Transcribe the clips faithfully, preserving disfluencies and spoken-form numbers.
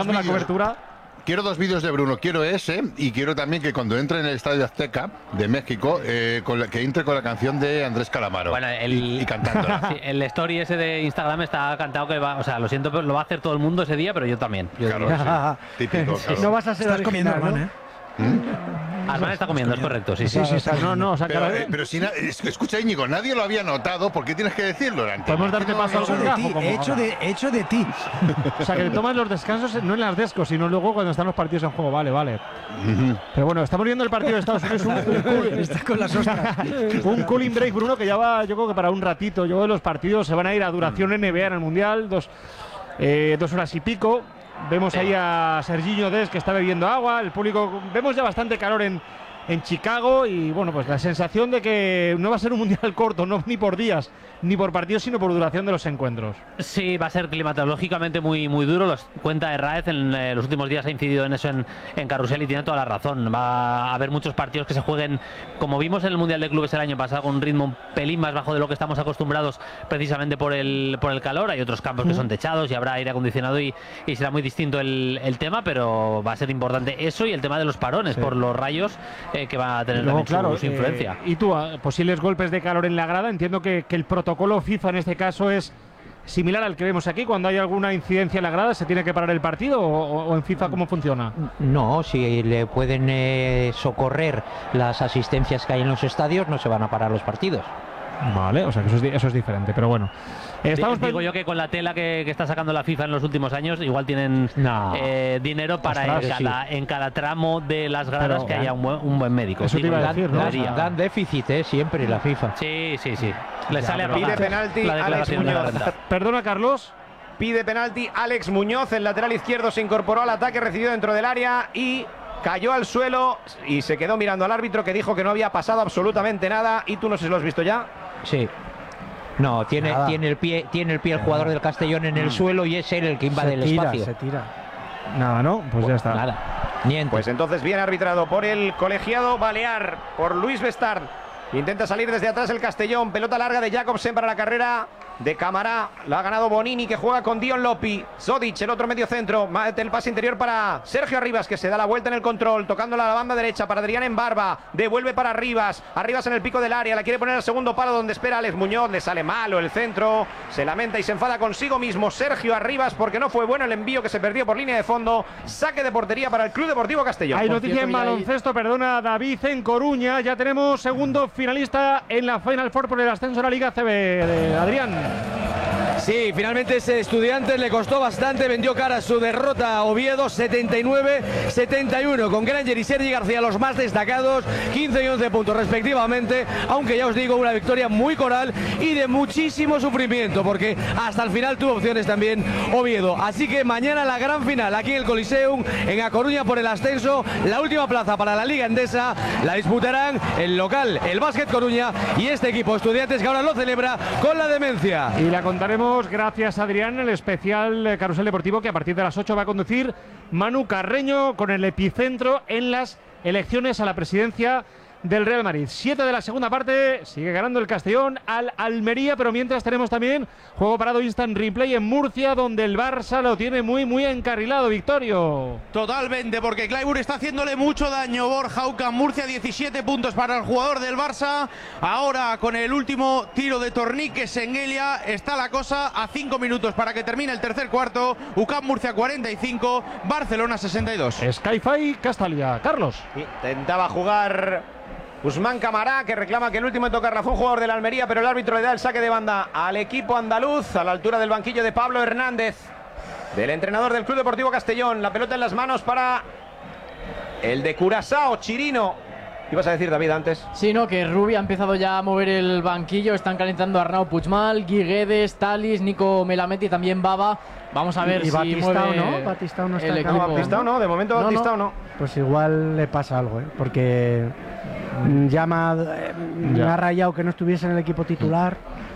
escuchando la cobertura. Quiero dos vídeos de Bruno, quiero ese y quiero también que cuando entre en el Estadio Azteca de México, eh, con la, que entre con la canción de Andrés Calamaro. Bueno, el, y, y cantándola. Sí, el story ese de Instagram está cantado que va, o sea, lo siento, pero lo va a hacer todo el mundo ese día, pero yo también. Yo claro, sí. Típico, claro. No vas a ser Estás comiendo, original, Armán, ¿no? ¿eh? Armán está comiendo, es correcto, sí, sí. Sí, sí, no, no, o sea, Pero, cada eh, vez- pero si na- es- escucha, Íñigo, nadie lo había notado, ¿por qué tienes que decirlo? Durante Podemos darte paso al Hecho de gajo, ti, como hecho ahora. de, hecho de ti. O sea, que te tomas los descansos no en las descos, sino luego cuando están los partidos en juego. Vale, vale. Pero bueno, estamos viendo el partido de Estados Unidos. Un, un, cool- Está con las ostras. un cooling break, Bruno, que ya va, yo creo que para un ratito. Yo creo que los partidos se van a ir a duración N B A en el Mundial, dos, eh, dos horas y pico. Vemos ahí a Serginho Dest que está bebiendo agua. El público, vemos ya bastante calor en, en Chicago y bueno, pues la sensación de que no va a ser un mundial corto, no ni por días, ni por partidos, sino por duración de los encuentros. Sí, va a ser climatológicamente muy, muy duro. Los cuenta Herráez en eh, los últimos días ha incidido en eso en, en Carrusel y tiene toda la razón. Va a haber muchos partidos que se jueguen, como vimos en el Mundial de Clubes el año pasado, con un ritmo un pelín más bajo de lo que estamos acostumbrados precisamente por el, por el calor. Hay otros campos que son techados y habrá aire acondicionado y, y será muy distinto el, el tema, pero va a ser importante eso y el tema de los parones Sí. por los rayos eh, que va a tener Luego, también claro, su, su influencia. eh, y tú, a posibles golpes de calor en la grada, entiendo que, que el protocolo FIFA en este caso es similar al que vemos aquí. Cuando hay alguna incidencia en la grada, ¿se tiene que parar el partido o, o en FIFA cómo funciona? No, si le pueden eh, socorrer las asistencias que hay en los estadios, no se van a parar los partidos. Vale, o sea que eso es, di- eso es diferente, pero bueno. Eh, Estamos Digo pen- yo que con la tela que, que está sacando la FIFA en los últimos años, igual tienen No. eh, dinero para Ostras, en, sí. cada, en cada tramo de las gradas Pero- que haya un buen, un buen médico. Eso Sí, te iba a dan- decir, ¿no? debería. O sea, Dan déficit, ¿eh? Siempre la FIFA. Sí, sí, sí. Le Ya, sale a pero pagar pide penalti, la Alex declaración de la Muñoz. renta. Perdona, Carlos. Pide penalti Alex Muñoz, el lateral izquierdo se incorporó al ataque, recibió dentro del área y cayó al suelo y se quedó mirando al árbitro que dijo que no había pasado absolutamente nada. ¿Y tú no sé si lo has visto ya? Sí. No, tiene, Nada. tiene el pie, tiene el pie el jugador del Castellón en el suelo y es él el que invade Se el tira, espacio. se tira. Nada, ¿no? Pues ya está. Nada. Niente. Pues entonces bien arbitrado por el colegiado balear, por Luis Bestard. Intenta salir desde atrás el Castellón. Pelota larga de Jacobsen para la carrera de Camará. La ha ganado Bonini, que juega con Dion Lopi. Zodic, el otro medio centro. Mete el pase interior para Sergio Arribas, que se da la vuelta en el control, tocándola a la banda derecha para Adrián en Barba. Devuelve para Arribas. Arribas en el pico del área. La quiere poner al segundo palo donde espera Alex Muñoz. Le sale malo el centro. Se lamenta y se enfada consigo mismo Sergio Arribas porque no fue bueno el envío que se perdió por línea de fondo. Saque de portería para el Club Deportivo Castellón. Hay Por noticia cierto, en ya hay- baloncesto, perdona, David, en Coruña. Ya tenemos segundo finalista en la Final Four por el ascenso a la Liga C B. de Adrián. Sí, finalmente ese Estudiantes le costó bastante, vendió cara su derrota a Oviedo, setenta y nueve setenta y uno, con Granger y Sergi García los más destacados, quince y once puntos respectivamente, aunque ya os digo, una victoria muy coral y de muchísimo sufrimiento, porque hasta el final tuvo opciones también Oviedo. Así que mañana la gran final aquí en el Coliseum, en A Coruña por el ascenso, la última plaza para la Liga Endesa, la disputarán el local, el Básquet Coruña y este equipo Estudiantes que ahora lo celebra con la demencia. Y la contaremos, gracias Adrián, el especial eh, Carrusel Deportivo que a partir de las ocho va a conducir Manu Carreño con el epicentro en las elecciones a la presidencia del Real Madrid. Siete de la segunda parte, sigue ganando el Castellón al Almería, pero mientras tenemos también juego parado instant replay en Murcia, donde el Barça lo tiene muy muy encarrilado, Victorio. Totalmente, porque Clyburn está haciéndole mucho daño. Borja Ucán Murcia, diecisiete puntos para el jugador del Barça. Ahora con el último tiro de Tornique Sengelia está la cosa a cinco minutos para que termine el tercer cuarto. Ucán Murcia cuarenta y cinco, Barcelona sesenta y dos. Skyfi Castalia. Carlos. Intentaba jugar Usman Camará, que reclama que el último en tocarla fue un jugador de la Almería, pero el árbitro le da el saque de banda al equipo andaluz, a la altura del banquillo de Pablo Hernández, del entrenador del Club Deportivo Castellón. La pelota en las manos para el de Curazao, Chirino. ¿Ibas a decir, David, antes? Sí, no, que Rubi ha empezado ya a mover el banquillo. Están calentando a Arnau Puigmal, Guiguedes, Talis, Nico Melamed y también Baba. Vamos a ver y si Batistao, mueve ¿no? Batistao no está el en equipo. campo. No, Batistao no, de momento No, Batistao no. Pues igual le pasa algo, ¿eh? Porque mm, llama, eh, me Ya. ha rayado que no estuviese en el equipo titular.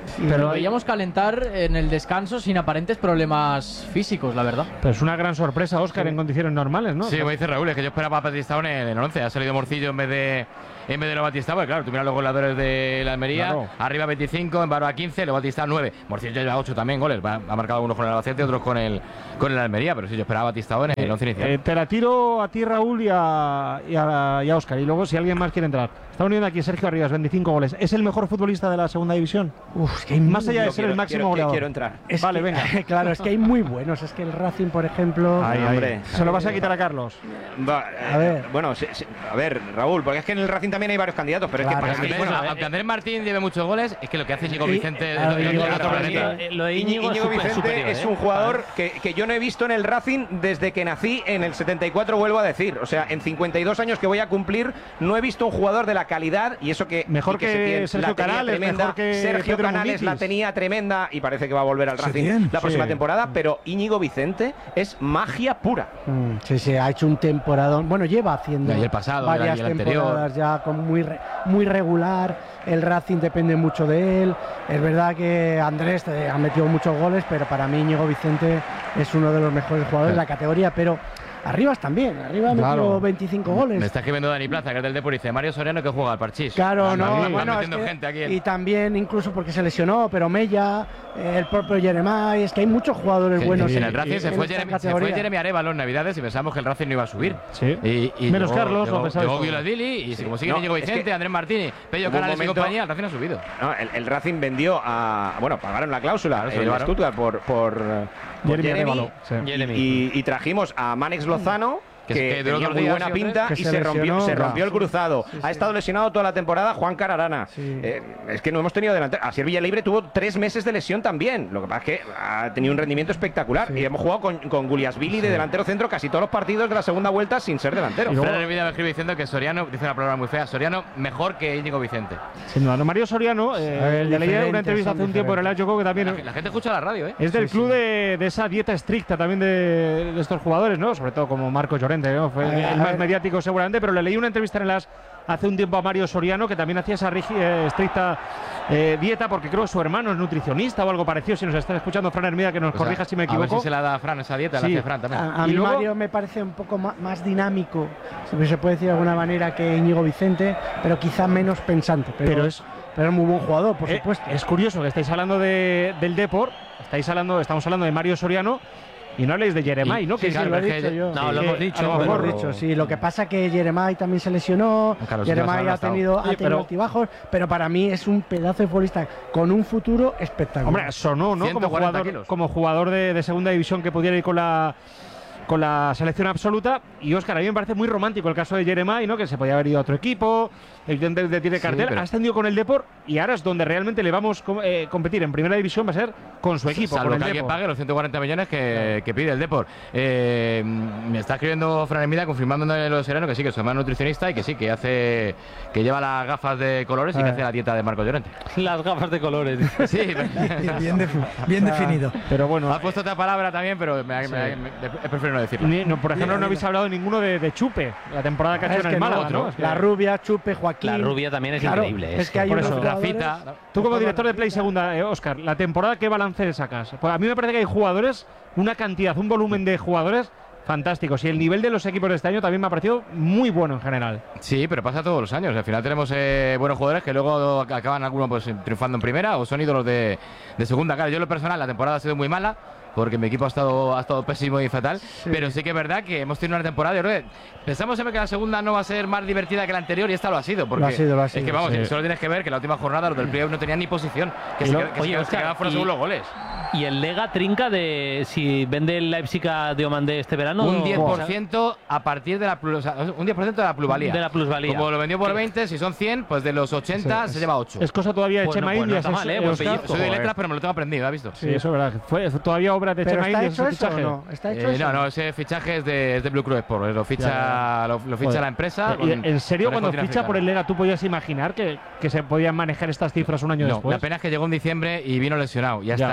Pero lo veíamos calentar en el descanso sin aparentes problemas físicos, la verdad. Pero es una gran sorpresa, Óscar, en condiciones normales, ¿no? Sí, como dice Raúl, es que yo esperaba a Batistao en el, en el once. Ha salido Morcillo en vez de en vez de lo Batistao, porque claro, tú miras los goleadores de la Almería, claro. Arriba veinticinco, en Barba quince, lo Batistao nueve. Morcillo ya lleva ocho también goles, ha, ha marcado algunos con el Albacete, otros con el con el Almería, pero sí, yo esperaba a Batistao en el once inicial. Eh, te la tiro a ti, Raúl, y a, y a, y a Óscar, y luego si alguien más quiere entrar. Está uniendo aquí Sergio Arribas, veinticinco goles. ¿Es el mejor futbolista de la segunda división? Uf, es que hay más allá de Yo ser quiero- el máximo quiero- goleador. quiero entrar. Es Vale, que- venga. Claro, es que hay muy buenos. Es que el Racing, por ejemplo. Ahí, ahí. hombre. Se lo vas a quitar a Carlos. Va, A ver. Bueno, sí, sí, a ver, Raúl, porque es que en el Racing también hay varios candidatos, pero Claro, es que Pero para es que, mí, bueno, bueno, aunque Andrés Martín lleve muchos goles, es que lo que hace Íñigo Y- Vicente a es ver, de Íñigo otro Vicente- planeta. Eh, Lo de Íñigo, Íñigo es super- Vicente superior, es ¿eh? un jugador que, que yo no he visto en el Racing desde que nací en el setenta y cuatro, vuelvo a decir. O sea, en cincuenta y dos años que voy a cumplir, no he visto un jugador de la calidad y eso que Mejor y que Setién Sergio la tenía Canales, tremenda. mejor que Sergio Pedro Canales la Munitis. tenía tremenda y parece que va a volver al Racing Setién, la próxima sí. temporada, pero Íñigo Vicente es magia pura. Mm, sí, sí, ha hecho un temporadón. Bueno, lleva haciendo Y el pasado, varias y el anterior. temporadas ya con muy, re- muy regular. El Racing depende mucho de él. Es verdad que Andrés eh, ha metido muchos goles, pero para mí Íñigo Vicente es uno de los mejores jugadores de la categoría. Pero Arribas también, Arribas ha Claro. metido veinticinco goles. Me está escribiendo Dani Plaza, que es del Depor, y dice Mario Soriano que juega al Parchís. Claro, Anda, no, está bueno, es metiendo que- gente aquí en- y también incluso porque se lesionó, pero Mella, eh, el propio Jeremai, es que hay muchos jugadores Que- buenos y en el Racing se, en fue esta Jeremy, se fue categoría. Jeremy Arevalo en Navidades y pensamos que el Racing no iba a subir. Sí. Y, y Menos llegó- Carlos, llegó, lo pensabais llegó todos. Viuladili y como sigue No, Íñigo es Vicente, que Andrés Martínez, Pello hubo un Canales y momento- compañía, el Racing ha subido. No, el, el Racing vendió a. Bueno, pagaron la cláusula Claro, se en llevaron. Stuttgart por, por, por Jeremy Jeremy, Arévalo, sí. y- Jeremy. y, y trajimos a Manex Lozano. Que Que, se- que duró tenía dos muy días buena y otros pinta que y se se rompió, lesionó, se ya. rompió el cruzado. Sí, Ha sí. estado lesionado toda la temporada Juan Cararana. Sí. Eh, es que no hemos tenido delantero. Asier Villalibre tuvo tres meses de lesión también. Lo que pasa es que ha tenido un rendimiento espectacular. Sí. Y hemos jugado con, con Guliasvili de delantero centro casi todos los partidos de la segunda vuelta sin ser delantero. Y luego- Fran Hermida me escribe diciendo que Soriano, dice una palabra muy fea, Soriano mejor que Íñigo Vicente. Sin duda. No, Mario Soriano, eh, A ver, le leí una diferentes, entrevista son hace un tiempo en el diferentes. Ayoco que también La, la gente escucha la radio, ¿eh? es del Sí, club sí. De, de esa dieta estricta también de, de estos jugadores, ¿no? Sobre todo como Marco Llorente, ¿no? Fue A ver, el a más ver. mediático seguramente, pero le leí una entrevista en las hace un tiempo a Mario Soriano que también hacía esa rigi- eh, estricta eh, dieta porque creo que su hermano es nutricionista o algo parecido. Si nos está escuchando Fran Hermida, que nos Pues a- corrija si me A ver equivoco. si se la da a Fran esa dieta, Sí. la hace Fran también. A, a Y mí luego- Mario me parece un poco ma- más dinámico, si se puede decir de alguna manera, que Íñigo Vicente, pero quizá menos pensante. Pero, Pero es- pero es muy buen jugador, por Eh, supuesto. es curioso que estáis hablando de, del Depor, estáis hablando, estamos hablando de Mario Soriano y no habléis de Jeremai, Y- ¿no? sí, Que claro, lo he pero es que dicho yo. No, lo que hemos a dicho, lo Lo mejor- hemos dicho, sí. Lo que pasa es que Jeremai también se lesionó, Claro, sí, Jeremai no ha ha estado. tenido, ha Sí, tenido pero- altibajos, pero para mí es un pedazo de futbolista con un futuro espectacular. Hombre, sonó, ¿no? Como ciento cuarenta jugador, kilos. como jugador de, de segunda división que pudiera ir con la con la selección absoluta. Y Óscar, a mí me parece muy romántico el caso de Jeremai, ¿no? Que se podía haber ido a otro equipo, evidentemente tiene Sí, cartel, pero- ha ascendido con el Depor y ahora es donde realmente le vamos a eh, competir en primera división, va a ser con su equipo, Salvo con el que alguien Depor. pague los ciento cuarenta millones que, que pide el Depor. Eh, me está escribiendo Fran Hermida confirmando lo de Sereno que sí, que su hermano es nutricionista y que sí, que hace que lleva las gafas de colores y que Eh. hace la dieta de Marco Llorente. Las gafas de colores. Sí, Bien, defi- bien definido. Pero bueno, ha puesto otra palabra también, pero me, me- me- he preferido no decirlo. ni- no, por ejemplo, no habéis hablado ninguno de, de Chupe, la temporada que ha Ah, hecho es en que el no, Málaga, otro. ¿no? Es que- La Rubia, Chupe, Joaquín. La Rubia también es Claro, increíble. es que hay por unos eso. jugadores- Grafita. Tú como director de Play Segunda, eh, Óscar, la temporada, ¿qué balance sacas? Pues a mí me parece que hay jugadores, una cantidad, un volumen de jugadores fantásticos y el nivel de los equipos de este año también me ha parecido muy bueno en general. Sí, pero pasa todos los años. Al final tenemos eh, buenos jugadores que luego acaban algunos pues, triunfando en primera o son ídolos de, de segunda. Claro, yo en lo personal la temporada ha sido muy mala porque mi equipo ha estado, ha estado pésimo y fatal, pero sí que es verdad que hemos tenido una temporada, yo creo que pensamos siempre que la segunda no va a ser más divertida que la anterior y esta lo ha sido, porque Lo ha sido, lo ha sido, es que vamos, sí. solo tienes que ver que la última jornada los del playoff no tenían ni posición, que Y se, lo- qued- que oye, se- se Óscar, quedaban fuera y- según los goles. Y el Lega trinca de si vende el Leipzig a Diomandé este verano. Un o- diez por ciento a partir de la, plus- o sea, un diez por ciento de la plusvalía. De la plusvalía. Como lo vendió por veinte, si son cien, pues de los ochenta Sí, se es- lleva ocho. Es cosa todavía de Pues no, Chema pues no Indias. está es- mal, ¿eh? eh, Buen Óscar. pellizco. Soy de Joder. letras, pero me lo tengo aprendido, ¿has visto? Sí, eso es verdad. Fue fue todavía obra de ¿Pero Chema está Indias hecho ese eso o fichaje. no? ¿Está hecho Eh, eso? no, no, ese fichaje es de, es de Blue Cruz Sport, lo ficha, Ya. Lo, lo ficha Joder. la empresa. Eh, con- y ¿En serio con el cuando continente ficha por el africano. Lega tú podías imaginar que, que se podían manejar estas cifras un año No, después? la pena es que llegó en diciembre y vino lesionado y hasta Ya. febrero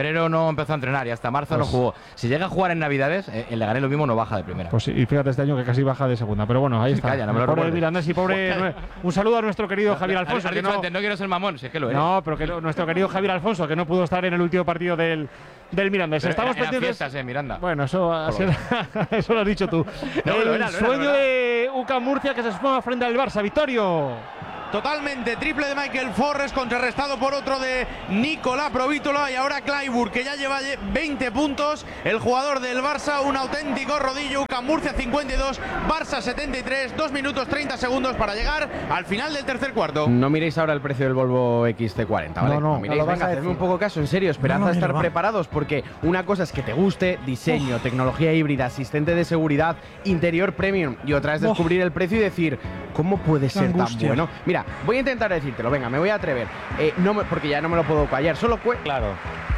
febrero no empezó a entrenar y hasta marzo Pues- no jugó. Si llega a jugar en Navidades, eh, el Leganés lo mismo no baja de primera. Pues sí, y fíjate este año que casi baja de segunda, pero bueno, ahí está. Calla, no me lo pobre recuerdes. Mirandés y pobre. Un saludo a nuestro querido Javier Alfonso. Has que dicho no, antes, no quiero ser mamón, si es que lo eres. no, pero que no- nuestro querido Javier Alfonso, que no pudo estar en el último partido del, del Mirandés. Pero Estamos eran- eran pendientes. fiestas, eh, Miranda. Bueno, eso, ha sido- eso lo has dicho tú. No, el lo era, lo era, sueño lo era. de U C A M Murcia que se suma frente al Barça. Vittorio. Totalmente, triple de Michael Forres, contrarrestado por otro de Nicolás Provítola y ahora Clayburgh, que ya lleva veinte puntos, el jugador del Barça, un auténtico rodillo. U C A M Murcia cincuenta y dos, Barça setenta y tres, dos minutos treinta segundos para llegar al final del tercer cuarto. No miréis ahora el precio del Volvo X C cuarenta, ¿vale? No, no, miréis, no lo vas venga, a hacedme decir. un poco caso, en serio, esperad No, no, a estar mira, va. preparados, porque una cosa es que te guste, diseño, tecnología híbrida, asistente de seguridad, interior premium, y otra es Oh. descubrir el precio y decir, ¿cómo puede ser tan angustia. bueno? Mira, voy a intentar decírtelo, venga, me voy a atrever, eh, no me- porque ya no me lo puedo callar, solo cue... Claro.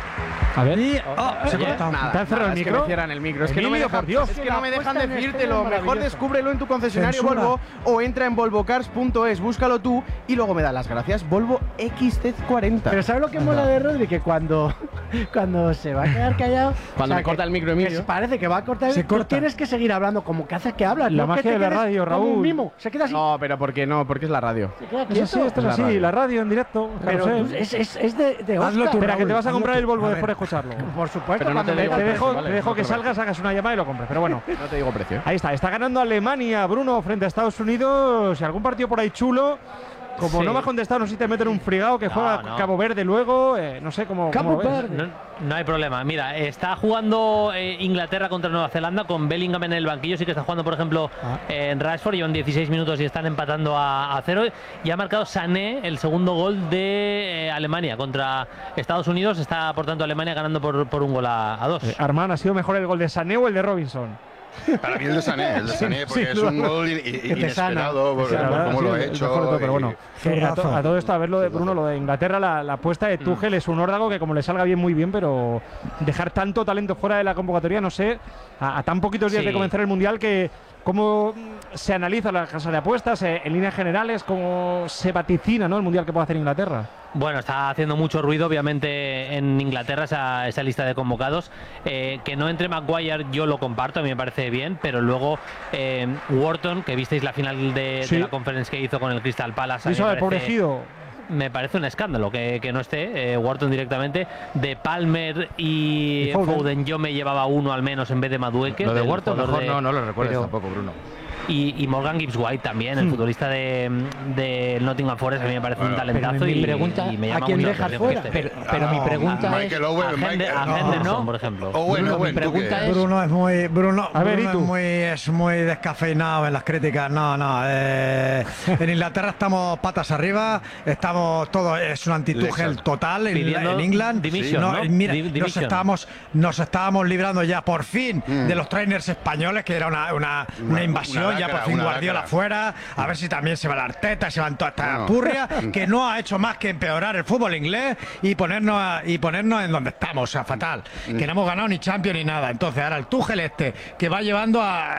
A ver. Y, oh, se ha Oye, cortado. nada, ¿Te han cerrado nada, el es que micro? me cierran el micro. Es que no me Emilio, dejan, por Dios. es que no me dejan La puesta en decírtelo. escena es Mejor maravillosa. descúbrelo en tu concesionario Censura. Volvo o entra en volvocars punto es, búscalo tú y luego me da las gracias. Volvo X C cuarenta. Pero ¿sabes lo que mola de Rodri? Que cuando, cuando se va a quedar callado. Cuando me que- corta el micro, que Emilio. parece que va a cortar. Se tú corta. tienes que seguir hablando como que haces que hablas. La no que magia te de la quedes radio, como Raúl. un mimo. Se queda así. No, pero ¿por qué no? Porque es la radio. Se queda Es quieto. así, esto es la así. radio. La radio en directo. Pero Carrusel. es, es, es de, de Hazlo Oscar. tú, Espera, que te Raúl, vas a hazlo comprar tú. el Volvo A después de ver. escucharlo. Por supuesto. Pero no cuando te me- digo Te precio, dejo, vale, te dejo no que te lo salgas, hagas una llamada y lo compres. Pero bueno, No te digo precio. ahí está. Está ganando Alemania, Bruno, frente a Estados Unidos. Y algún partido por ahí chulo. Como Sí. no me has contestado, no sé si te meten un frigado que No, juega no. Cabo Verde luego. eh, no sé cómo. Cabo cómo lo ves. Verde. No, no hay problema. Mira, está jugando eh, Inglaterra contra Nueva Zelanda con Bellingham en el banquillo. Sí que está jugando, por ejemplo, en Rashford. Llevan dieciséis minutos y están empatando a, a cero. Y ha marcado Sané el segundo gol de eh, Alemania contra Estados Unidos. Está, por tanto, Alemania ganando por, por un gol a, a dos. Eh, Armán, ¿ha sido mejor el gol de Sané o el de Robinson? Para mí el de Sané, el de Sané, porque sí, es un no, gol i- i- inesperado por, Sí, la por verdad, cómo sí, lo el- ha el hecho. mejor de todo, pero y- bueno. Que a, to- a todo esto, a ver lo de Bruno, lo de Inglaterra, la, la apuesta de Tuchel es un órdago que como le salga bien, muy bien, pero dejar tanto talento fuera de la convocatoria, no sé, a, a tan poquitos días Sí. de comenzar el Mundial, que cómo se analiza la casa de apuestas, eh, en líneas generales, cómo se vaticina, ¿no?, el Mundial que puede hacer Inglaterra. Bueno, está haciendo mucho ruido, obviamente, en Inglaterra esa, esa lista de convocados. Eh, que no entre Maguire, yo lo comparto, a mí me parece bien, pero luego eh, Wharton, que visteis la final de, Sí. de la conference que hizo con el Crystal Palace. a mí Eso me del pobre parece- Gido. Me parece un escándalo que, que no esté eh, Wharton directamente. De Palmer y, Y Foden. Foden. yo me llevaba uno al menos en vez de Madueke. Lo de del Wharton jugador mejor de- no, no lo recuerdes pero- tampoco, Bruno. Y, y Morgan Gibbs White también, el Hmm. futbolista de, de Nottingham Forest, a mí me parece Bueno, un talentazo. pero mi y, pregunta, y me ¿a llama quién mucho la dejas atención que fuera? esté. Pero, pero mi No, pregunta es... Michael Owen, a Michael- Hende- a no. Henderson, por ejemplo. Owen, Bruno, mi Owen, ¿tú pregunta qué? es- Bruno es muy Bruno, A ver, Bruno ¿y tú? es muy es muy descafeinado en las críticas. No, no. eh, en Inglaterra estamos patas arriba, estamos todos es un antitugel Lexan. total en, Pidiendo en England. dimisión, No, ¿no? Mira, Di- nos dimisión. estábamos nos estábamos librando ya por fin Mm. de los trainers españoles, que era una, una, una Una- invasión, una ya lacra, por fin una Guardiola lacra. fuera, a ver si también se va la Arteta, se van toda esta Bueno. purria, que no ha hecho más que empeorar el fútbol inglés y ponernos a- y ponernos en donde estamos, o sea, fatal. Que no hemos ganado ni Champions ni nada. Entonces ahora el Tuchel este, que va llevando a,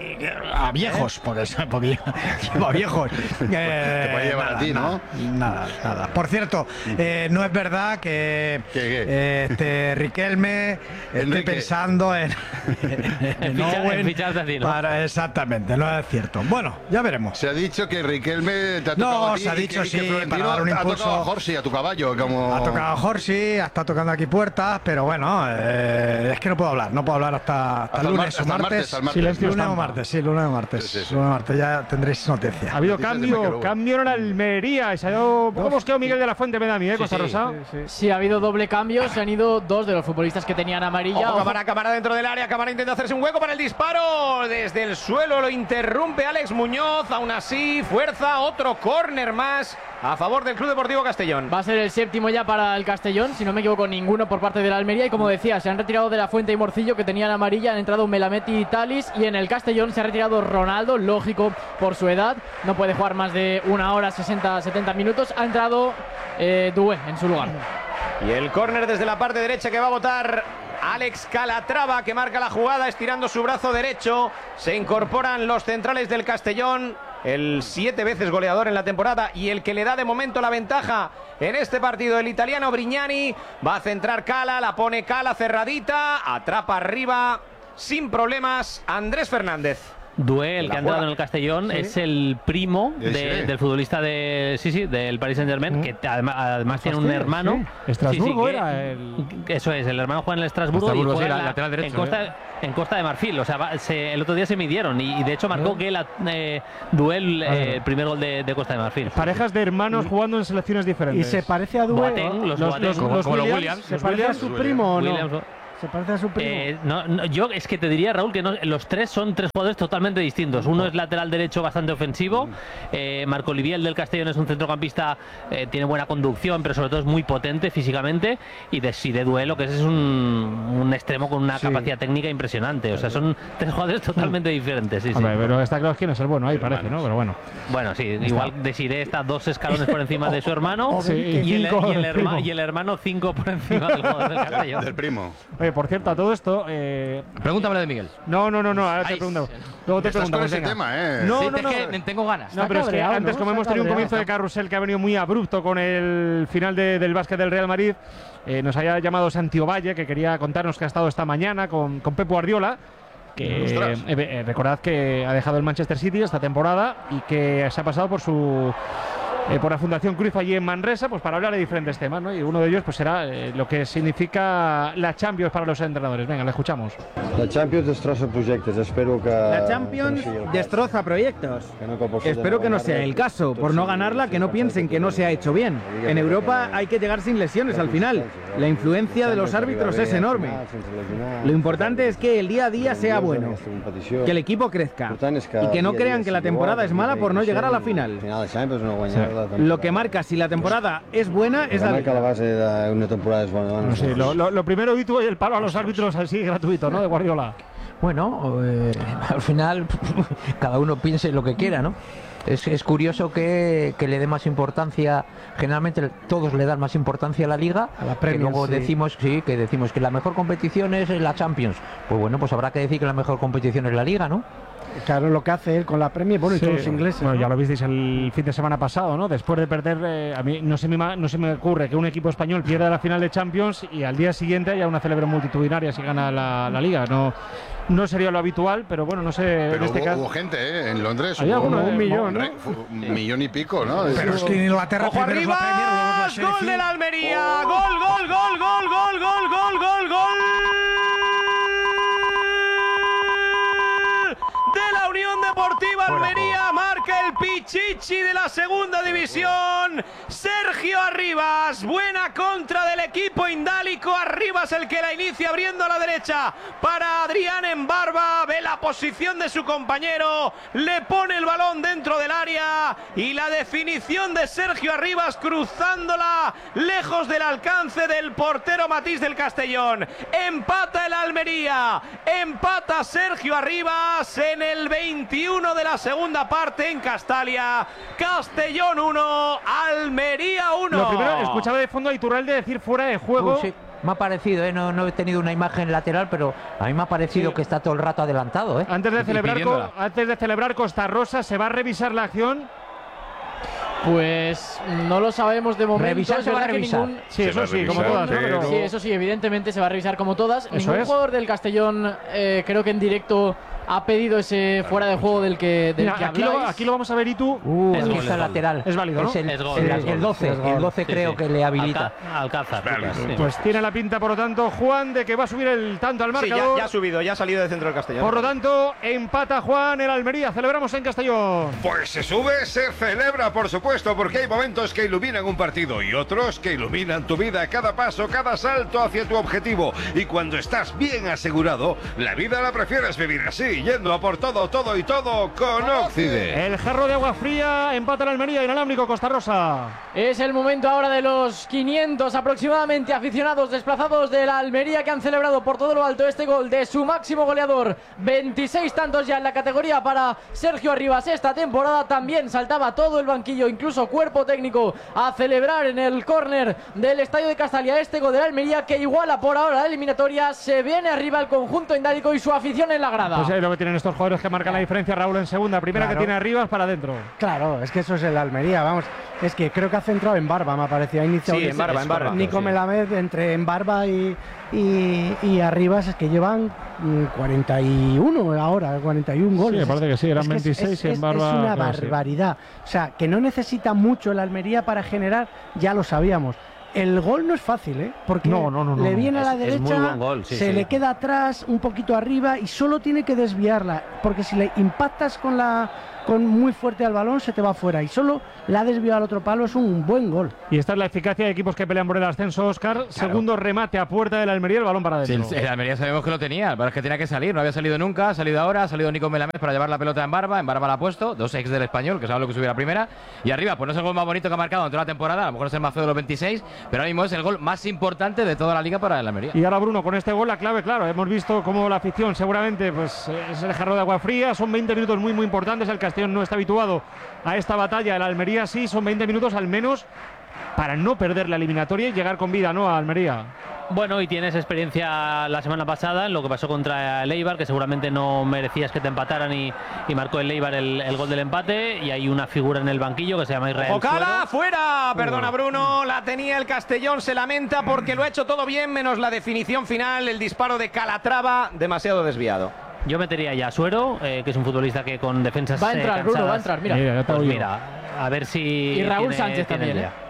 a viejos, porque, porque lleva a viejos. Eh, Te puede llevar a nada, ti, ¿no? nada, Nada, nada. Por cierto, eh, no es verdad que ¿Qué, qué? eh, este Riquelme esté Enrique. pensando en, En ficha- en fichar a ti, ¿no? para- exactamente, no es cierto. Bueno, ya veremos. Se ha dicho que Riquelme te ha No, tocado a ti se ha y dicho que- y que sí, Florentino para dar un ha impulso. tocado a Jorsi, a tu caballo, como... Ha tocado Jorsi, ha estado tocando aquí puertas, pero bueno, eh, es que no puedo hablar, no puedo hablar hasta, hasta Hasta el el lunes mar- o hasta el martes. martes, hasta el martes. Silencio Lunes o estampa. martes, sí, lunes o martes. Sí, sí, sí. Lunes o martes, ya tendréis noticias. Ha habido Noticias de cambio, Michael Owen. cambio en la Almería. y Se ha ido un poco mosqueo Miguel de la Fuente, me da a mí, ¿eh, Costa sí. Rosa? Sí, ha habido doble cambio. Se han ido dos de los futbolistas que tenían amarilla. Ojo, Ojo. Cámara, Cámara dentro del área. Cámara intenta hacerse un hueco para el disparo. Desde el suelo lo interrumpe Alex Muñoz. Aún así, fuerza. Otro córner más a favor del Club Deportivo Castellón. Va a ser el séptimo ya para el Castellón, si no me equivoco, ninguno por parte de la Almería. Y como decía, se han retirado de la Fuente y Morcillo, que tenían amarilla. Han entrado Melamed y Talis. Y en el Castellón se ha retirado Ronaldo, lógico por su edad. No puede jugar más de una hora, sesenta, setenta minutos. Ha entrado eh, Doué en su lugar. Y el córner desde la parte derecha que va a botar Alex Calatrava, que marca la jugada estirando su brazo derecho. Se incorporan los centrales del Castellón. el siete veces goleador en la temporada y el que le da de momento la ventaja en este partido, el italiano Brignani. Va a centrar Cala, la pone Cala cerradita, atrapa arriba sin problemas Andrés Fernández. Duel, que ha entrado en el Castellón, ¿sí? Es el primo de, sí. del futbolista de sí, sí, del Paris Saint-Germain, ¿Mm? que además, además tiene un hermano. Sí. Estrasburgo sí, sí, era el... Eso es, el hermano juega en el Estrasburgo, Estrasburgo y juega sí, en, la, lateral derecho, en, Costa, ¿eh? en Costa de Marfil. O sea, va, se, el otro día se midieron y, y de hecho marcó que la eh, Duel, eh, el primer gol de, de Costa de Marfil. Parejas de hermanos jugando en selecciones diferentes. ¿Y se parece a Duel? Boateng, los, los, los, los, como, los como Williams, Williams. ¿Se parece a su primo o no? Williams, ¿Se parece a su primo? Eh, no, no, yo es que te diría, Raúl, que no, los tres son tres jugadores totalmente distintos. Uno es lateral derecho bastante ofensivo. Eh, Marco Olivier, el del Castellón, es un centrocampista, eh, tiene buena conducción, pero sobre todo es muy potente físicamente. Y de, sí, de duelo, que es un, un extremo con una sí. capacidad técnica impresionante. O sea, son tres jugadores totalmente diferentes. Sí, Hombre, sí. Pero está claro quién es el bueno ahí, parece, ¿no? Pero bueno. Bueno, sí, igual Desiré está dos escalones por encima de su hermano. Sí, y, el, y, el herma, y el hermano cinco por encima del jugador del Castellón. Del primo. Oye, por cierto, a todo esto. Eh... Pregúntame de Miguel. No, no, no, no, ahora te pregunto. Luego te Estás pregunto. con ese venga. tema, ¿eh? No, sí, no, es no. que tengo ganas. No, pero es que antes, como hemos tenido un comienzo de carrusel que ha venido muy abrupto con el final de, del básquet del Real Madrid, eh, nos haya llamado Santi Ovalle, que quería contarnos que ha estado esta mañana con, con Pep Guardiola. Que eh, eh, recordad que ha dejado el Manchester City esta temporada y que se ha pasado por su eh, por la Fundación Cruyff allí en Manresa, pues para hablar de diferentes temas, ¿no? Y uno de ellos pues será eh, lo que significa la Champions para los entrenadores. Venga, le escuchamos. La Champions destroza proyectos, espero que... La Champions destroza proyectos. Espero que no sea el caso. Por no ganarla, que no piensen que no se ha hecho bien. En Europa hay que llegar sin lesiones al final. La influencia de los árbitros es enorme. Lo importante es que el día a día sea bueno, que el equipo crezca y que no crean que la temporada es mala por no llegar a la final. Lo que marca si la temporada es buena es la marca la base de una temporada es buena. No sé, lo, lo, lo primero y tú el palo a los árbitros así gratuito, ¿no? De Guardiola. Bueno, eh, al final cada uno piense lo que quiera, ¿no? Es, es curioso que, que le dé más importancia, generalmente todos le dan más importancia a la Liga, a la Premier, que luego sí. decimos sí, que decimos que la mejor competición es la Champions. Pues bueno, pues habrá que decir que la mejor competición es la Liga, ¿no? Claro, lo que hace él con la Premier, bueno, sí. y todos los ingleses. Bueno, ¿no? ya lo visteis el fin de semana pasado, ¿no? Después de perder, eh, a mí no se, me, no se me ocurre que un equipo español pierda la final de Champions y al día siguiente haya una celebración multitudinaria si gana la, la Liga. No, no sería lo habitual, pero bueno, no sé. Pero en este hubo, caso hubo gente, ¿eh? En Londres. Había hubo uno, un, un millón, ¿no? Un millón y pico, ¿no? Pero es que en Inglaterra ¡ojo arriba! La Premier, ¡gol del Almería! Oh. ¡Gol, gol, gol, gol, gol, gol, gol, gol, gol! De la Unión Deportiva Almería, marca el Pichichi de la segunda división, Sergio Arribas. Buena contra del equipo indálico. Arribas el que la inicia abriendo a la derecha para Adrián en barba, ve la posición de su compañero, le pone el balón dentro del área y la definición de Sergio Arribas cruzándola lejos del alcance del portero Matís del Castellón. Empata el Almería, empata Sergio Arribas en el veintiuno de la segunda parte en Castalia. Castellón uno, Almería uno. Lo primero, escuchaba de fondo a Iturralde decir fuera de juego. Uh, sí. Me ha parecido, ¿eh? no, no he tenido una imagen lateral, pero a mí me ha parecido sí. que está todo el rato adelantado. ¿eh? Antes de celebrar, co antes de celebrar Costa Rosa, ¿se va a revisar la acción? Pues no lo sabemos de momento. Revisar se va a revisar. Ningún... Sí, eso sí, como todas. Pero... Sí, eso sí, evidentemente se va a revisar como todas. Eso Ningún es. jugador del Castellón, eh, creo que en directo ha pedido ese fuera de juego del que, del Mira, que aquí, habláis. lo, aquí lo vamos a ver y tú. Uh, es aquí gol, está es lateral. Es válido, ¿no? Es el, es gol, el, es gol. el doce, Es gol. el doce Sí, creo sí. que le habilita. Alca Alcázar. Sí. Pues tiene la pinta, por lo tanto, Juan, de que va a subir el tanto al Sí, marcador. ya, ya ha subido, ya ha salido de centro del Castellón. Por lo tanto, empata Juan el Almería. Celebramos en Castellón. Pues se sube, se celebra, por supuesto, porque hay momentos que iluminan un partido y otros que iluminan tu vida, cada paso, cada salto hacia tu objetivo. Y cuando estás bien asegurado, la vida la prefieres vivir así, yendo a por todo, todo y todo con Óccide. El jarro de agua fría, empata el Almería, inalámbrico Costa Rosa. Es el momento ahora de los quinientos aproximadamente aficionados desplazados de la Almería que han celebrado por todo lo alto este gol de su máximo goleador. veintiséis tantos ya en la categoría para Sergio Arribas esta temporada. También saltaba todo el banquillo, incluso cuerpo técnico, a celebrar en el córner del estadio de Castalia este gol de la Almería que iguala por ahora la eliminatoria. Se viene arriba el conjunto indálico y su afición en la grada. Pues lo que tienen estos jugadores que marcan la diferencia, Raúl, en segunda. Primera Claro. que tiene arriba es para adentro. Claro, es que eso es el Almería, vamos. Es que creo que ha centrado en Barba, me ha parecido. Ha iniciado Sí, en Barba, en Barba. Nico Sí. Melamed entre en Barba y, y, y Arribas, es que llevan mm, cuarenta y uno ahora, cuarenta y uno goles. me parece que sí, eran Es es- veintiséis es, y en es- Barba, Es una claro, sí. barbaridad. O sea, que no necesita mucho el Almería para generar, ya lo sabíamos. El gol no es fácil, ¿eh? Porque No, no, no, no, le no. viene a la Es- es muy derecha, buen gol, sí, se sí. le queda atrás, un poquito arriba y solo tiene que desviarla. Porque si le impactas con la con muy fuerte al balón, se te va fuera. Y solo la ha desviado al otro palo, es un buen gol. Y esta es la eficacia de equipos que pelean por el ascenso, Óscar. Segundo remate a puerta del Almería, el balón para Sí, adentro. el, el Almería sabemos que lo tenía, pero es que tenía que salir, no había salido nunca, ha salido ahora, ha salido Nico Melamed para llevar la pelota en Barba, en Barba la ha puesto, dos ex del Español, que sabe lo que subiera primera, y arriba, pues no es el gol más bonito que ha marcado en toda la temporada, a lo mejor es el más feo de los veintiséis, pero ahora mismo es el gol más importante de toda la liga para el Almería. Y ahora Bruno, con este gol la clave, claro, hemos visto cómo la afición seguramente pues es el jarro de agua fría, son veinte minutos muy muy importantes, el Castellón no está habituado a esta batalla, el Almería sí, son veinte minutos al menos para no perder la eliminatoria y llegar con vida, ¿no?, a Almería. Bueno, y tienes experiencia la semana pasada en lo que pasó contra el Eibar, que seguramente no merecías que te empataran y, y marcó el Eibar el, el gol del empate, y hay una figura en el banquillo que se llama Israel Ocala, Suero. fuera. Perdona, Bruno. La tenía el Castellón. Se lamenta porque lo ha hecho todo bien, menos la definición final. El disparo de Calatrava, demasiado desviado. Yo metería ya a Suero, eh, que es un futbolista que con defensas Va a entrar, eh, Bruno, va a cansadas, entrar, mira. Mira, ya te pues oigo. mira, a ver si Y Raúl tiene- Sánchez tiene también, idea. ¿eh?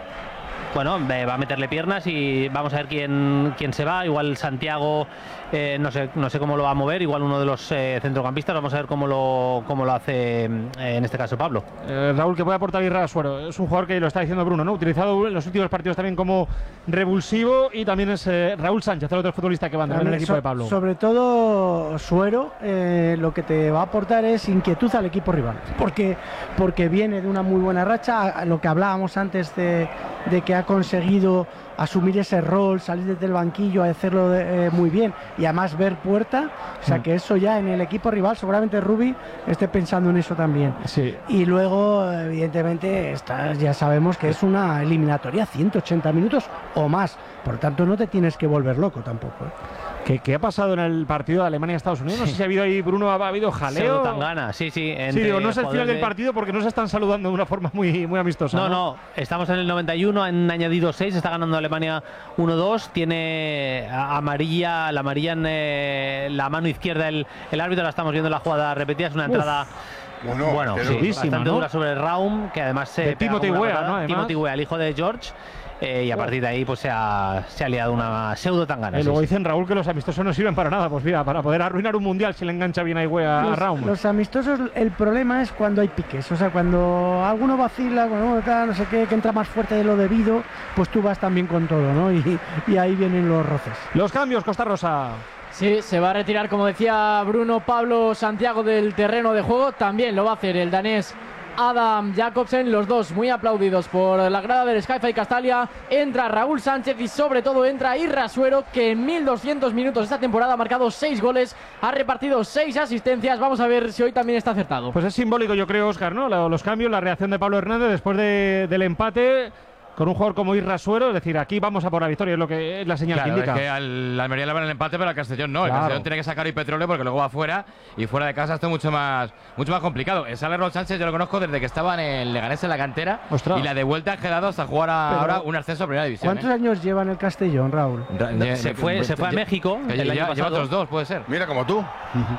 Bueno, eh, va a meterle piernas y vamos a ver quién, quién se va. Igual Santiago, eh, no sé, no sé cómo lo va a mover. Igual uno de los eh, centrocampistas. Vamos a ver cómo lo, cómo lo hace eh, en este caso Pablo. Eh, Raúl, que puede aportar Irra Suero. Es un jugador que lo está diciendo Bruno, ¿no? Utilizado en los últimos partidos también como revulsivo, y también es eh, Raúl Sánchez, el otro futbolista que va a andar en el equipo So- de Pablo. Sobre todo Suero, eh, lo que te va a aportar es inquietud al equipo rival, porque, porque viene de una muy buena racha, a- a lo que hablábamos antes de, de que ha conseguido asumir ese rol, salir desde el banquillo, a hacerlo de- eh, muy bien y además ver puerta, o sea Mm. que eso ya en el equipo rival, seguramente Rubi esté pensando en eso también. Sí. Y luego, evidentemente, esta, ya sabemos que es una eliminatoria ciento ochenta minutos o más, por lo tanto no te tienes que volver loco tampoco, ¿eh? ¿Qué, qué ha pasado en el partido de Alemania-Estados Unidos? No sé si ha habido ahí, Bruno, ha, ha habido jaleo. Tangana, sí, sí. Sí, entre digo, no es el final jugadores del de- partido porque no se están saludando de una forma muy, muy amistosa. No, no, estamos en el noventa y uno, han añadido seis, está ganando Alemania uno dos, tiene a- amarilla, la amarilla en eh, la mano izquierda el, el árbitro, la estamos viendo en la jugada repetida, es una Uf. entrada... Bueno, Bueno, qué sí, durísima, bastante ¿no? dura sobre el Raum, que además se De pega Timothy como una Weah, patada. ¿no? Además. Timothy Weah, el hijo de George, eh, y a partir de ahí pues se ha, se ha liado una pseudo tangana. Eh, sí, luego sí. dicen, Raúl, que los amistosos no sirven para nada. Pues mira, para poder arruinar un mundial si le engancha bien ahí güey, a, a Los, Raúl. los amistosos, el problema es cuando hay piques, o sea, cuando alguno vacila, cuando uno tal, no sé qué, que entra más fuerte de lo debido, pues tú vas también con todo, ¿no? Y, y ahí vienen los roces. Los cambios, Costa Rosa. Sí, se va a retirar, como decía Bruno, Pablo Santiago del terreno de juego. También lo va a hacer el danés Adam Jacobsen, los dos muy aplaudidos por la grada del Skyfy Castalia. Entra Raúl Sánchez y sobre todo entra Irra Suero, que en mil doscientos minutos esta temporada ha marcado seis goles, ha repartido seis asistencias. Vamos a ver si hoy también está acertado. Pues es simbólico, yo creo, Óscar, ¿no? Lo- Los cambios, la reacción de Pablo Hernández después de- del empate con un jugador como Irra Suero. Es decir, aquí vamos a por la victoria, es lo que es la señal Claro, que indica. es que al Almería le van el empate, pero al Castellón no. El Claro. Castellón tiene que sacar hoy petróleo porque luego va fuera, y fuera de casa esto es mucho más, mucho más complicado. El Sale Raúl Sánchez yo lo conozco desde que estaba en el Leganés en la cantera. Ostras. Y la de vuelta ha quedado hasta jugar a- Pero, ahora un ascenso a primera división. ¿Cuántos ¿eh? años lleva en el Castellón, Raúl? Ra- ye- Se fue, se fue a ye- México que el lleva- año lleva pasado. otros dos, puede ser. Mira, como tú.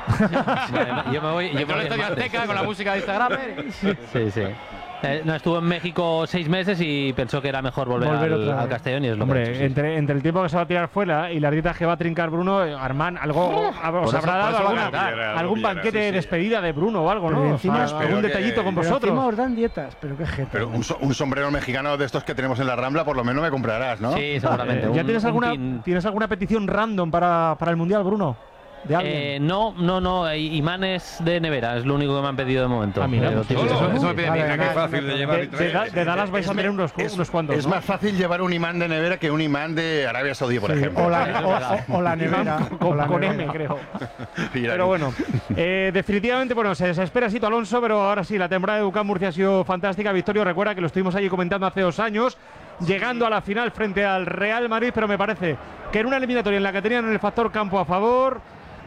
Bueno, yo me voy. yo Entró me al voy Estadio el martes. Azteca con la música de Instagram. Sí, sí. Eh, no, estuvo en México seis meses y pensó que era mejor volver, Volver al, otra vez. al Castellón, y es lo que ha hecho, Hombre, sí. entre, entre el tiempo que se va a tirar fuera y las dietas que va a trincar Bruno, eh, Armán, algo os Por habrá eso- por dado eso va a alguna- cantar. algún Villara, banquete sí, de sí. despedida de Bruno o algo, Pero ¿no? encima- O sea, Pero algún que- detallito con Pero vosotros. encima os dan dietas, pero qué jeta. Pero un, so- un sombrero mexicano de estos que tenemos en la Rambla, por lo menos me comprarás, ¿no? Sí, seguramente. Eh, ¿Ya un- tienes un alguna, pin. tienes alguna petición random para, para el Mundial, Bruno? ¿De alguien? Eh, no, no, no, eh, imanes de nevera, es lo único que me han pedido de momento. Ah, mira, Eh, pues lo Eso, típico. eso me pide Vale, mi hija, Mira que qué es fácil de llevar de, y de traer. Da- de Dallas vais a tener unos, es, unos cuantos. es ¿no? más fácil llevar un imán de nevera que un imán de Arabia Saudí, por Sí, ejemplo. o, Eso la, es o- verdad. o- o la nevera. Con, o la con nevera. M, creo. Iraní. Pero bueno, eh, definitivamente, bueno, se desespera Sito Alonso, pero ahora sí, la temporada de U C A M Murcia ha sido fantástica. Victorio, recuerda que lo estuvimos allí comentando hace dos años, llegando a la final frente al Real Madrid, pero me parece que en una eliminatoria en la que tenían el factor campo a favor,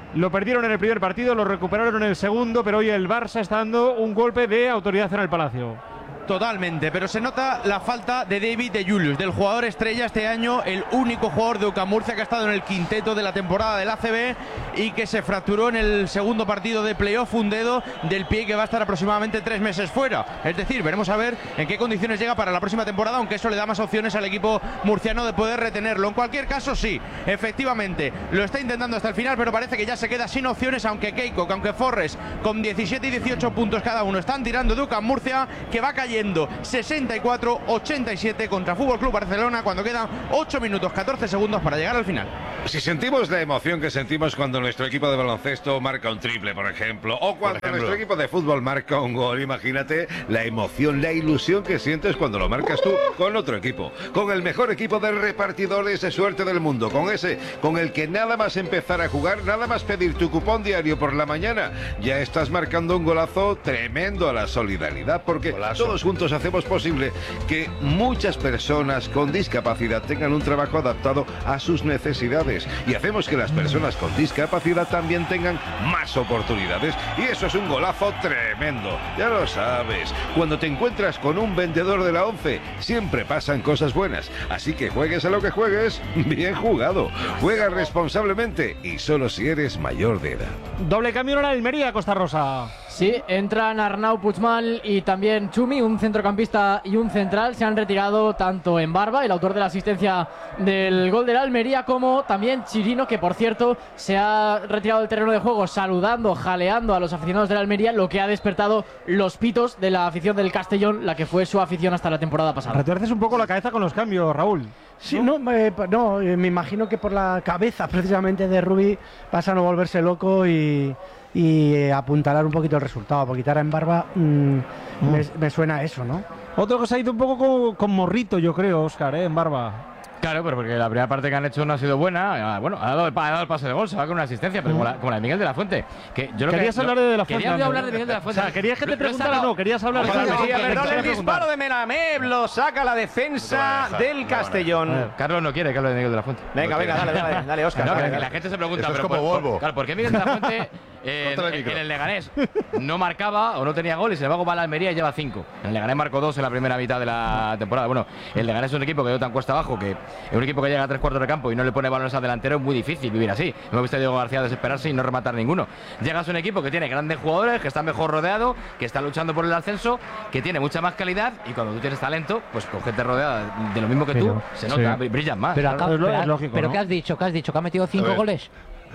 Lo perdieron en el primer partido, lo recuperaron en el segundo, pero hoy el Barça está dando un golpe de autoridad en el Palacio. Totalmente, pero se nota la falta de David de Julius, del jugador estrella este año, el único jugador de UCAM Murcia que ha estado en el quinteto de la temporada del A C B y que se fracturó en el segundo partido de playoff un dedo del pie que va a estar aproximadamente tres meses fuera. Es decir, veremos a ver en qué condiciones llega para la próxima temporada, aunque eso le da más opciones al equipo murciano de poder retenerlo. En cualquier caso, sí, efectivamente, lo está intentando hasta el final, pero parece que ya se queda sin opciones, aunque Keiko, aunque Forres, con diecisiete y dieciocho puntos cada uno, están tirando de UCAM Murcia, que va cayendo sesenta y cuatro a ochenta y siete contra Fútbol Club Barcelona cuando quedan ocho minutos catorce segundos para llegar al final. Si sentimos la emoción que sentimos cuando nuestro equipo de baloncesto marca un triple, por ejemplo, o cuando ejemplo. nuestro equipo de fútbol marca un gol, imagínate la emoción, la ilusión que sientes cuando lo marcas tú con otro equipo, con el mejor equipo de repartidores de suerte del mundo, con ese con el que nada más empezar a jugar, nada más pedir tu cupón diario por la mañana, ya estás marcando un golazo tremendo a la solidaridad, porque golazo. Todos juntos hacemos posible que muchas personas con discapacidad tengan un trabajo adaptado a sus necesidades y hacemos que las personas con discapacidad también tengan más oportunidades, y eso es un golazo tremendo, ya lo sabes. Cuando te encuentras con un vendedor de la ONCE siempre pasan cosas buenas, así que juegues a lo que juegues, bien jugado, juega responsablemente y solo si eres mayor de edad. Doble cambio en la Almería, Costa Rosa. Sí, entran Arnau Puigmal y también Chumi, un centrocampista y un central. Se han retirado tanto en Barba, el autor de la asistencia del gol de la Almería, como también Chirino, que por cierto se ha retirado del terreno de juego saludando, jaleando a los aficionados de la Almería, lo que ha despertado los pitos de la afición del Castellón, la que fue su afición hasta la temporada pasada. Retuerces un poco la cabeza con los cambios, Raúl. Sí, no, no, eh, no eh, me imagino que por la cabeza precisamente de Rubí pasa a no volverse loco y... y eh, apuntalar un poquito el resultado, porque quitar en Barba mmm, mm. me, me suena a eso, ¿no? Otro que se ha ido un poco con, con Morrito, yo creo, Óscar, ¿eh? En Barba. Claro, pero porque la primera parte que han hecho no ha sido buena. Bueno, ha dado, ha dado el pase de gol, se va con una asistencia, pero mm. como, la, como la de Miguel de la Fuente. Que yo lo querías que, hablar de, de la Fuente. Quería hablar de Miguel de la Fuente. O sea, querías que te preguntara o no, querías hablar de la Fuente. Perdón, el disparo de Melamed lo saca la defensa del Castellón. Carlos no quiere que hable de Miguel de la Fuente. Venga, venga, dale, dale, dale, Óscar. No, dale, que dale. la gente se pregunta, Eso pero es como por, Volvo. Claro, ¿por qué Miguel de la Fuente eh, en, en el Leganés no marcaba o no tenía gol y sin embargo va a la Almería y lleva cinco? En el Leganés marcó dos en la primera mitad de la temporada. Bueno, el Leganés es un equipo que dio tan cuesta abajo, que es un equipo que llega a tres cuartos de campo y no le pone balones al delantero, es muy difícil vivir así. Hemos visto a Diego García desesperarse y no rematar ninguno. Llegas a un equipo que tiene grandes jugadores, que está mejor rodeado, que está luchando por el ascenso, que tiene mucha más calidad, y cuando tú tienes talento, pues con gente rodeada de lo mismo que pero, tú, se nota, sí. brillan más. Pero, acá, es, pero, es lógico, pero ¿no? ¿qué has dicho? ¿Qué has dicho? ¿Que ha metido cinco goles?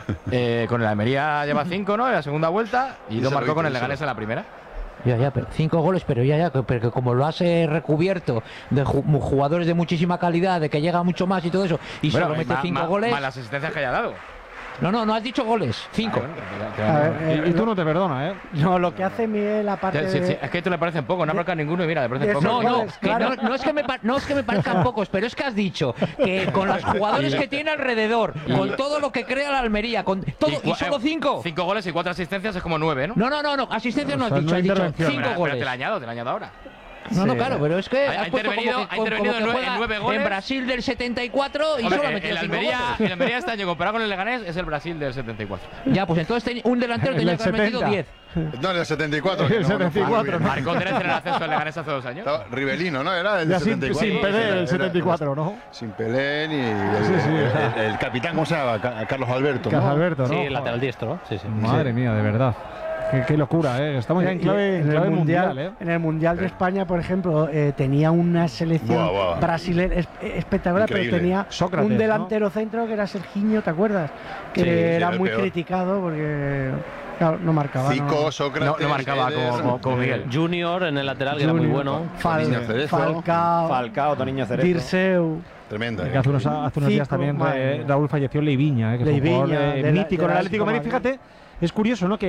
Eh, con el Almería lleva cinco, ¿no? En la segunda vuelta, y lo marcó con el Leganés en la primera. Ya, ya, pero cinco goles, pero ya, ya, pero que como lo has eh, recubierto de ju jugadores de muchísima calidad, de que llega mucho más y todo eso, y bueno, solo mete ma, cinco ma, goles. Más las asistencias que haya dado. No, no, no has dicho goles, cinco. Ah, bueno, a ver, eh, y tú no te perdonas, ¿eh? No, lo que hace Miguel, aparte sí, sí, de... Es que a tú le parecen poco, no ha marcado ninguno y mira, le parecen poco. No, no, claro. no, no, es que me no es que me parezcan pocos, pero es que has dicho que con los jugadores que tiene alrededor, con todo lo que crea la Almería, con todo, y, y solo cinco. Cinco goles y cuatro asistencias es como nueve, ¿no? No, no, no, no, asistencias no has dicho, has dicho cinco pero, goles. Pero te la añado, te la añado ahora. No, sí. no, claro, pero es que ha, ha intervenido, que, ha intervenido como que en nueve goles. En Brasil del setenta y cuatro y Hombre, solo ha metido el Almería, el Almería este año comparado con el Leganés es el Brasil del setenta y cuatro. Ya, pues entonces un delantero tenía que haber metido diez. No, en el setenta y cuatro. El setenta y cuatro. No, marcó tres en el ascenso del Leganés hace dos años. Estaba Rivelino, ¿no? Era el ya setenta y cuatro. Sin, sin Pelé, el setenta y cuatro, ¿no? Sin Pelé ni el, sí, sí. el, el, el capitán, ¿cómo se llama? Carlos Alberto. Carlos ¿no? Alberto, ¿no? Sí, el lateral diestro, ¿no? Sí, sí. Madre sí. mía, de verdad. Qué, qué locura, ¿eh? Estamos ya en clave, en clave el mundial, mundial, ¿eh? En el Mundial de España, por ejemplo, eh, tenía una selección buah, buah. brasileña es, espectacular, Increíble. pero tenía Sócrates, un delantero ¿no? centro que era Serginho, ¿te acuerdas? Que Sí, era sí, muy peor. criticado porque claro, no marcaba. Zico, no. Sócrates. No, no marcaba como, como, como Miguel. Junior en el lateral, que era muy bueno. Fal Cerezo. Falcao, Falcao, Toniño Cerezo. Dirceu. Tremendo. Que hace unos, hace unos días Zico, también madre eh, Raúl falleció Leiviña, eh, que Leiviña, fue un jugador eh, de la- mítico de en el la Atlético de Madrid. Atlético Fíjate, es curioso, ¿no? Que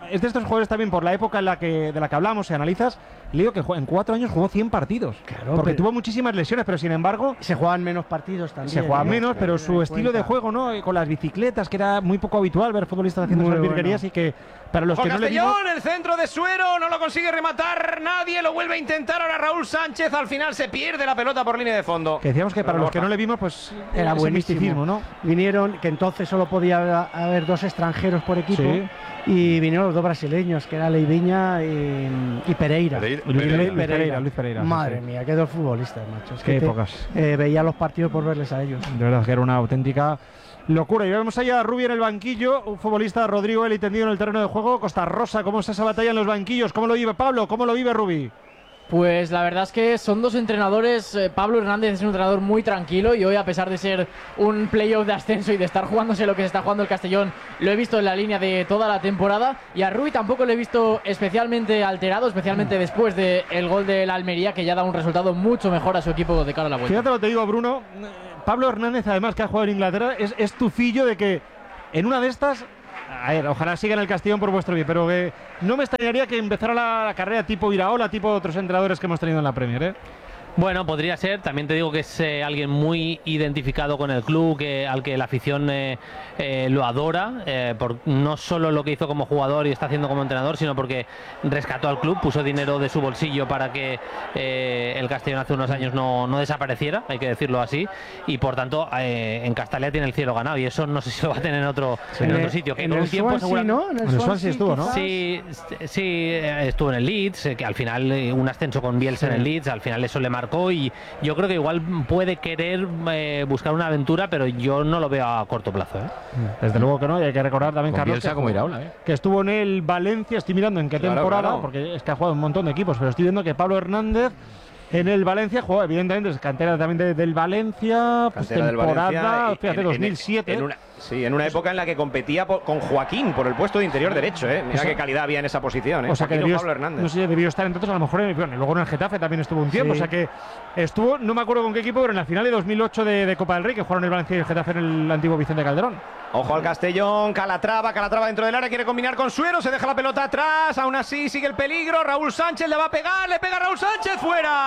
es de estos jugadores también por la época en la que, de la que hablamos, si analizas, le digo que en cuatro años jugó cien partidos. Claro, porque pero- tuvo muchísimas lesiones, pero sin embargo... Se juegan menos partidos también. Se juegan ¿no? menos, pero Hay que su tener en estilo de cuenta. juego, ¿no? Y con las bicicletas, que era muy poco habitual ver futbolistas haciendo Muy esas bueno. virguerías y que para los Ojo que no le vimos... Castellón, el centro de Suero, no lo consigue rematar nadie, lo vuelve a intentar ahora Raúl Sánchez, al final se pierde la pelota por línea de fondo. Que decíamos que para los que no le vimos, pues Era ese buenísimo. misticismo, ¿no? Vinieron, que entonces solo podía haber, haber dos extranjeros por equipo. Sí. Y vinieron los dos brasileños, que era Leiviña y, y Pereira. Pereira. Luis Pereira, Luis Pereira, Luis Pereira, sí, Madre sí. mía, qué dos futbolistas, macho. Es Qué que te- épocas. eh, veía los partidos por verles a ellos. De verdad que era una auténtica locura. Y vemos allá a Rubi en el banquillo, un futbolista Rodrigo Eli tendido en el terreno de juego. Costa Rosa, ¿cómo es esa batalla en los banquillos? ¿Cómo lo vive Pablo? ¿Cómo lo vive Rubi? Pues la verdad es que son dos entrenadores. eh, Pablo Hernández es un entrenador muy tranquilo y hoy, a pesar de ser un playoff de ascenso y de estar jugándose lo que se está jugando el Castellón, lo he visto en la línea de toda la temporada. Y a Rui tampoco lo he visto especialmente alterado, especialmente después del gol del Almería, que ya da un resultado mucho mejor a su equipo de cara a la vuelta. Fíjate lo que te digo, Bruno. eh, Pablo Hernández, además, que ha jugado en Inglaterra, es, es tufillo de que en una de estas... A ver, ojalá siga en el Castellón por vuestro bien, pero que no me extrañaría que empezara la, la carrera tipo Iraola, tipo otros entrenadores que hemos tenido en la Premier, ¿eh? Bueno, podría ser. También te digo que es eh, alguien muy identificado con el club, que, al que la afición eh, eh, lo adora, eh, por no solo lo que hizo como jugador y está haciendo como entrenador, sino porque rescató al club, puso dinero de su bolsillo para que eh, el Castellón hace unos años no, no desapareciera, hay que decirlo así, y por tanto eh, en Castalia tiene el cielo ganado, y eso no sé si lo va a tener en otro, en En otro el- sitio. Que en con el un tiempo Swansea, seguramente- ¿no? En el En el Swansea Swansea estuvo, ¿no? quizás. Sí, sí, eh, estuvo en el Leeds, eh, que al final eh, un ascenso con Bielsa en el Leeds, al final eso le marcó, y yo creo que igual puede querer eh, buscar una aventura, pero yo no lo veo a corto plazo. ¿eh? Desde luego que no, y hay que recordar también, Con Carlos, Bielsa que, como Iraola, ¿eh? que estuvo en el Valencia. Estoy mirando en qué Claro, temporada, claro. porque es que ha jugado un montón de equipos, pero estoy viendo que Pablo Hernández en el Valencia jugó, evidentemente, es cantera también de- del Valencia, pues Cantera del temporada, Valencia, y- fíjate, en- dos en- mil siete. en una- sí, en una época en la que competía po- con Joaquín por el puesto de interior derecho, ¿eh? Mira O sea- qué calidad había en esa posición, ¿eh? O sea que Joaquín o debió, Pablo Hernández. no sé si debió estar entonces a lo mejor en, bueno, y luego en el Getafe también estuvo un tiempo, Sí. o sea que estuvo, no me acuerdo con qué equipo, pero en la final de dos mil ocho de, de Copa del Rey, que jugaron el Valencia y el Getafe en el antiguo Vicente Calderón. Ojo al Castellón, Calatrava, Calatrava dentro del área, quiere combinar con Suero, se deja la pelota atrás, aún así sigue el peligro, Raúl Sánchez le va a pegar, le pega Raúl Sánchez,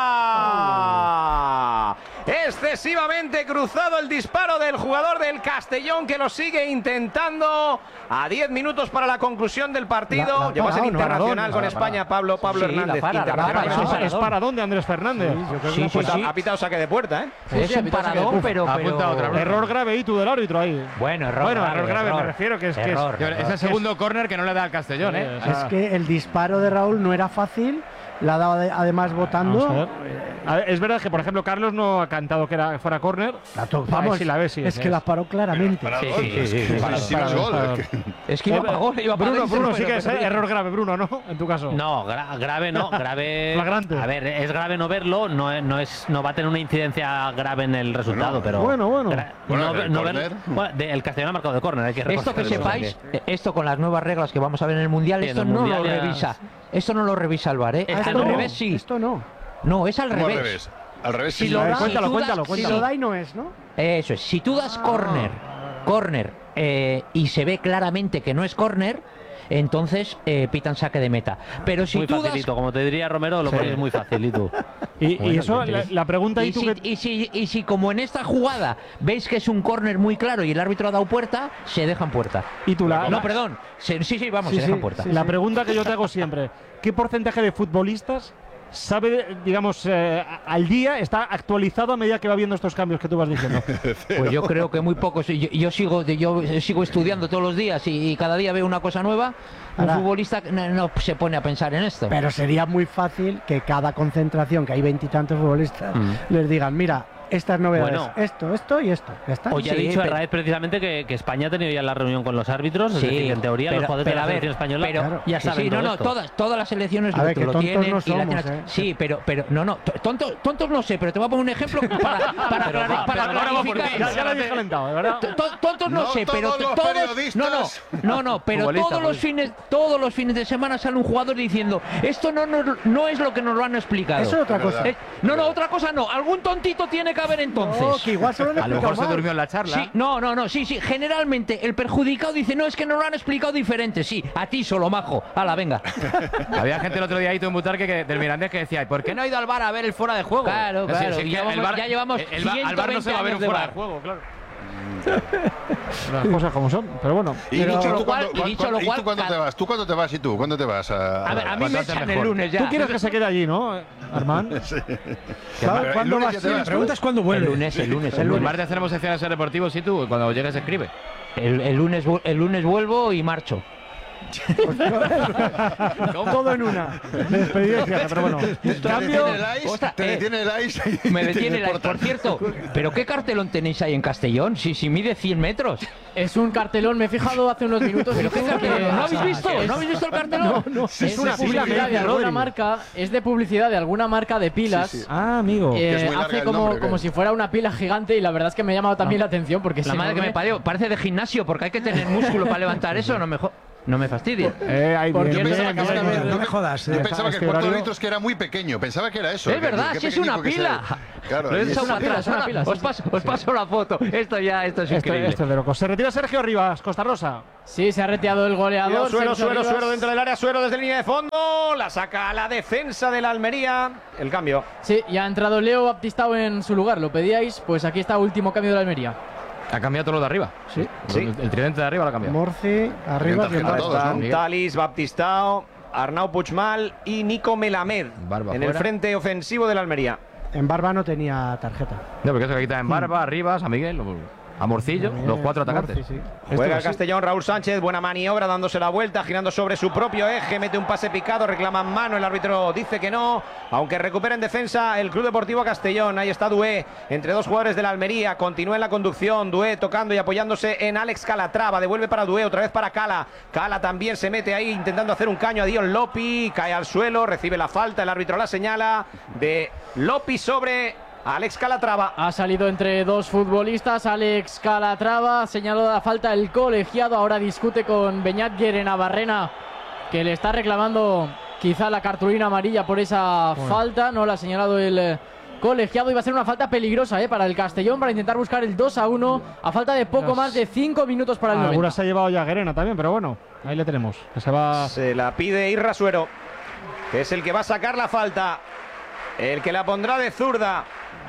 fuera. Excesivamente cruzado el disparo del jugador del Castellón, que lo sigue intentando a diez minutos para la conclusión del partido. La- la Llegó a ser parado, ¿no? internacional Paradón, con la España, Pablo, Pablo Sí, la Hernández. para, la internacional para, con Eso eso es, España. es para dónde, Andrés Fernández. Sí, sí, Pues ha- sí. ha pitado saque de puerta, ¿eh? Es un paradón, pero, Apunta pero- otra vez. Error grave y tú del árbitro ahí. Bueno, error Bueno, grave, error grave, error. me refiero que es que es- Error, Es error. el segundo córner que no le da al Castellón, ¿eh? O sea, Es que el disparo de Raúl no era fácil, la ha dado de- además Vamos a votando. ver. A ver, es verdad que, por ejemplo, Carlos no ha cantado que era fuera córner. La to- Ahí Vamos, sí la ves, sí, es sí, que es. la paró claramente. Para Sí, gol, sí, es sí, que sí, si sí, no es sí, gol, sí, es sí. que- Es que iba para gol, iba para Bruno, dentro, Bruno, sí pero- que es pero- error grave, Bruno, ¿no? En tu caso. No, gra- grave no, grave. Flagrante. A ver, es grave no verlo, no, es- no es, no va a tener una incidencia grave en el resultado, pero. bueno, bueno. gra- Bueno, no, el no ver- córner. bueno, de- el Castellón ha marcado de córner, hay que Esto que reconocerlo, sepáis, que- eh, esto con las nuevas reglas que vamos a ver en el Mundial, Sí, en esto el no Mundial lo ya- revisa. Esto no lo revisa el VAR, ¿eh? Ah, Al esto no. revés sí. Esto no. No, es al ¿Cómo al revés. revés? Al revés Si sí. lo A ver, da- cuéntalo, si tú das- cuéntalo, Si cuéntalo. lo da y no es, ¿no? Eso es, si tú das córner, córner, eh, y se ve claramente que no es córner, entonces eh, pitan saque de meta. Pero si muy tú das facilito, como te diría Romero, lo Sí. pones muy facilito. Y, y Bueno, eso, ¿qué la, quieres? la pregunta Y y tú si, que... y, si, y si como en esta jugada veis que es un córner muy claro y el árbitro ha dado puerta, se dejan puerta. Y tú la, No, la- perdón. Se- sí, sí, vamos, Sí, se dejan sí, puerta. La pregunta que yo te hago siempre, ¿qué porcentaje de futbolistas sabe, digamos, eh, al día, está actualizado a medida que va viendo estos cambios que tú vas diciendo? Pues yo creo que muy pocos. Yo, yo sigo yo sigo estudiando todos los días y, y cada día veo una cosa nueva. Un Ahora- futbolista no, no se pone a pensar en esto. Pero sería muy fácil que cada concentración, que hay veintitantos futbolistas, Mm. les digan, mira, estas novedades, Bueno. esto, esto y esto. Ya está. Hoy ha Sí, dicho pero- Herráez precisamente que, que España ha tenido ya la reunión con los árbitros, es Sí, decir, que en teoría pero- los jugadores pero de la a ver, selección española pero- ya sí, saben sí, no, todo no, esto. todas, todas las selecciones A lo, ver, que lo tontos tienen no y la somos, tienen- ¿eh? Sí, pero, pero no, no, t- tontos, tontos no sé, pero te voy a poner un ejemplo para, para, Pero clari- va, para pero ahora va por ti. clarificar. Ya, ya lo dije calentado, ¿de verdad? T- to- Tontos no, No sé, pero todos t- los todos, periodistas. no, no, no, no, pero Futbolista, todos los fines, todos los fines de semana sale un jugador diciendo esto no, no, no es lo que nos lo han explicado. Eso es otra cosa. Eh, no, no, otra cosa no. Algún tontito tiene que que haber entonces? Oh, que igual solo han A lo mejor se explicado durmió mal. en la charla. Sí, no, no, no, sí, sí. Generalmente el perjudicado dice, no, es que nos lo han explicado diferente. Sí, a ti solo, majo. Hala, venga. Había gente el otro día ahí en Butarque que, del Mirandés que decía, ¿por qué no ha ido al bar a ver el fuera de juego? Claro, Es decir, claro, si es que llevamos- el bar- ya llevamos el bar- al bar no se va a ver un ciento veinte fuera de años de juego, claro. Las cosas como son, pero bueno. Y, Pero- y tú lo cual- cuándo- y dicho cuándo- lo ¿y cual, tú cuándo te cada- vas? ¿Tú cuándo te vas y tú? ¿Cuándo te vas? A, A ver, a mí cuando me antes echan mejor. el lunes ya. Tú quieres que se quede allí, ¿no, Armand? Sí. ¿Cuándo- el ¿Cuándo lunes vas? ya te vas, La pregunta es cuándo El vuelve. lunes, el lunes, el El lunes. martes tenemos secciones de deportivos y tú, cuando llegues escribe. El, el lunes, vu- el lunes vuelvo y marcho. Todo en una. Despedida, pero bueno. Te Cambio- detiene el ice, Ostras, te eh, detiene el ice. y Me te detiene la... deportan. Por cierto, ¿pero qué cartelón tenéis ahí en Castellón? Si, si mide cien metros. Es un cartelón, me he fijado hace unos minutos. ¿Pero y qué tú, cartelón? que- ¿No habéis visto? es- ¿No habéis visto el cartelón? No, no. Es, Es una de publicidad pila de media, alguna Rodri. marca, es de publicidad de alguna marca de pilas. Sí, sí. Ah, amigo. Eh, Que es muy larga hace el como, nombre, como ¿qué? si fuera una pila gigante y la verdad es que me ha llamado también la atención porque La es madre que me enorme. parió. Parece de gimnasio porque hay que tener músculo para levantar eso. No me, jo- no me fastidia. Eh, ahí Por bien, cierto, bien, se me acaba bien, de bien. ver- No me jodas. Yo eh. pensaba que este el cuarto de horario- litros que era muy pequeño. Pensaba que era eso. Es que- verdad, qué si es una pequeñico que pila. sea. Claro. Lo he y echado es- para una pila, atrás. es una pila, Os sí, paso, os paso la foto. Esto ya, esto es Esto, increíble. esto es de locos. Se retira Sergio Rivas, Costa Rosa. Sí, se ha retirado el goleador. Cuidado, Suero, Sergio Suero, Rivas. Suero dentro del área, Suero desde línea de fondo. La saca a la defensa de la Almería. El cambio. Sí, ya ha entrado Leo Baptistao en su lugar. Lo pedíais, pues aquí está último cambio de la Almería. Ha cambiado todo lo de arriba. Sí. Sí. El, el tridente de arriba lo ha cambiado. Morci, arriba, Bien, y tarjeta abajo. todos, ¿no? Están Talis, Baptistao, Arnau Puigmal y Nico Melamed Barba en el fuera. frente ofensivo de la Almería. En Barba no tenía tarjeta. No, porque eso que quita en Barba, Arribas, a Miguel, a Morcillo, Bien, los cuatro atacantes. Morci, sí. Juega el sí. Castellón, Raúl Sánchez, buena maniobra, dándose la vuelta, girando sobre su propio eje, mete un pase picado, reclama mano, el árbitro dice que no, aunque recupera en defensa el Club Deportivo Castellón. Ahí está Dué, entre dos jugadores de la Almería, continúa en la conducción, Dué tocando y apoyándose en Alex Calatrava, devuelve para Dué, otra vez para Cala, Cala también se mete ahí intentando hacer un caño a Dion Lopi, cae al suelo, recibe la falta, el árbitro la señala de Lopi sobre Alex Calatrava. Ha salido entre dos futbolistas. Alex Calatrava señaló la falta el colegiado. Ahora discute con Beñat Guerenabarrena, que le está reclamando quizá la cartulina amarilla por esa falta. No la ha señalado el eh, colegiado. Iba a ser una falta peligrosa eh, para el Castellón, para intentar buscar el dos a uno a falta de poco Las- más de cinco minutos para el Alguna noventa. se ha llevado ya Guerena también, pero bueno, ahí le tenemos. Que se va. Se la pide Irra Suero, que es el que va a sacar la falta, el que la pondrá de zurda.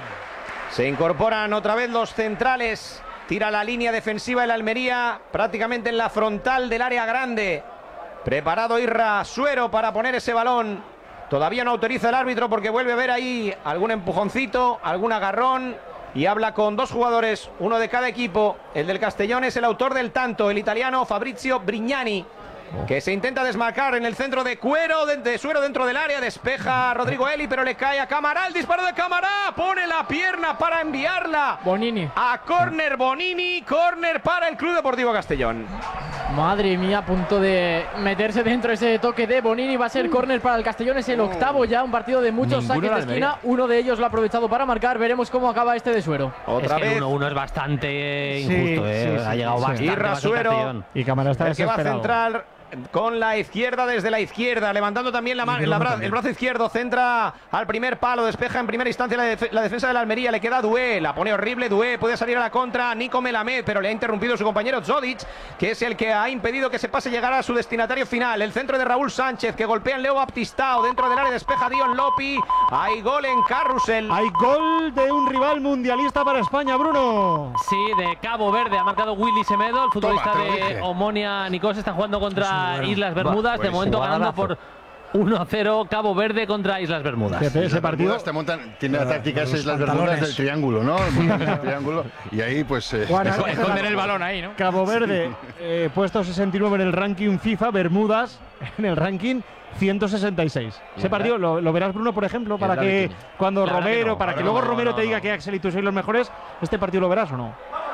Se incorporan otra vez los centrales. Tira la línea defensiva de la Almería, prácticamente en la frontal del área grande. Preparado Irra Suero para poner ese balón. Todavía no autoriza el árbitro porque vuelve a ver ahí algún empujoncito, algún agarrón. Y habla con dos jugadores, uno de cada equipo. El del Castellón es el autor del tanto, el italiano Fabrizio Brignani, que se intenta desmarcar en el centro de Cuero, de, de Suero dentro del área, despeja a Rodrigo Eli, pero le cae a Camará, el disparo de Camará, pone la pierna para enviarla Bonini. a córner. Bonini, córner para el Club Deportivo Castellón. Madre mía, a punto de meterse dentro ese toque de Bonini. Va a ser córner para el Castellón, es el octavo ya, un partido de muchos Ninguno saques de de esquina. Almería. Uno de ellos lo ha aprovechado para marcar. Veremos cómo acaba este de Suero. Otra es que vez. el uno uno es bastante Sí, injusto, ¿eh? sí, sí, ha llegado sí. bastante. Irra más el Suero. Castellón. Y Cámara está El que va a desesperado. centrar con la izquierda desde la izquierda, levantando también la, ma- Y la Bruno bra- también. el brazo izquierdo, centra al primer palo, despeja en primera instancia la, def- la defensa de la Almería, le queda Dué, la pone horrible Dué, puede salir a la contra Nico Melamed, pero le ha interrumpido su compañero Zodic, que es el que ha impedido que se pase llegar a su destinatario final. El centro de Raúl Sánchez, que golpea en Leo Baptistao, dentro del área despeja Dion Lopi, hay gol en Carrusel. Hay gol de un rival mundialista para España, Bruno. Sí, de Cabo Verde ha marcado Willy Semedo, el futbolista Toma, te lo de dije. Omonia Nicos. Está jugando contra bueno. Islas Bermudas, de buenísimo. momento ganando Jugadazo. por uno a cero Cabo Verde contra Islas Bermudas. Fíjate, ese Las partido. Bermudas te montan, tiene la táctica esa, los es las pantalones. Bermudas del triángulo, ¿no? Montan ese triángulo y ahí pues eh, Juan, mejor- esa- Esconder el balón ahí, ¿no? Cabo Verde, eh, puesto sesenta y nueve en el ranking FIFA, Bermudas en el ranking ciento sesenta y seis. Ese partido lo, lo verás, Bruno, por ejemplo, para la que bikini. cuando La verdad que Romero, no, para no, que no, luego no, Romero no, te diga no. que Axel y tú sois los mejores, ¿este partido lo verás o no?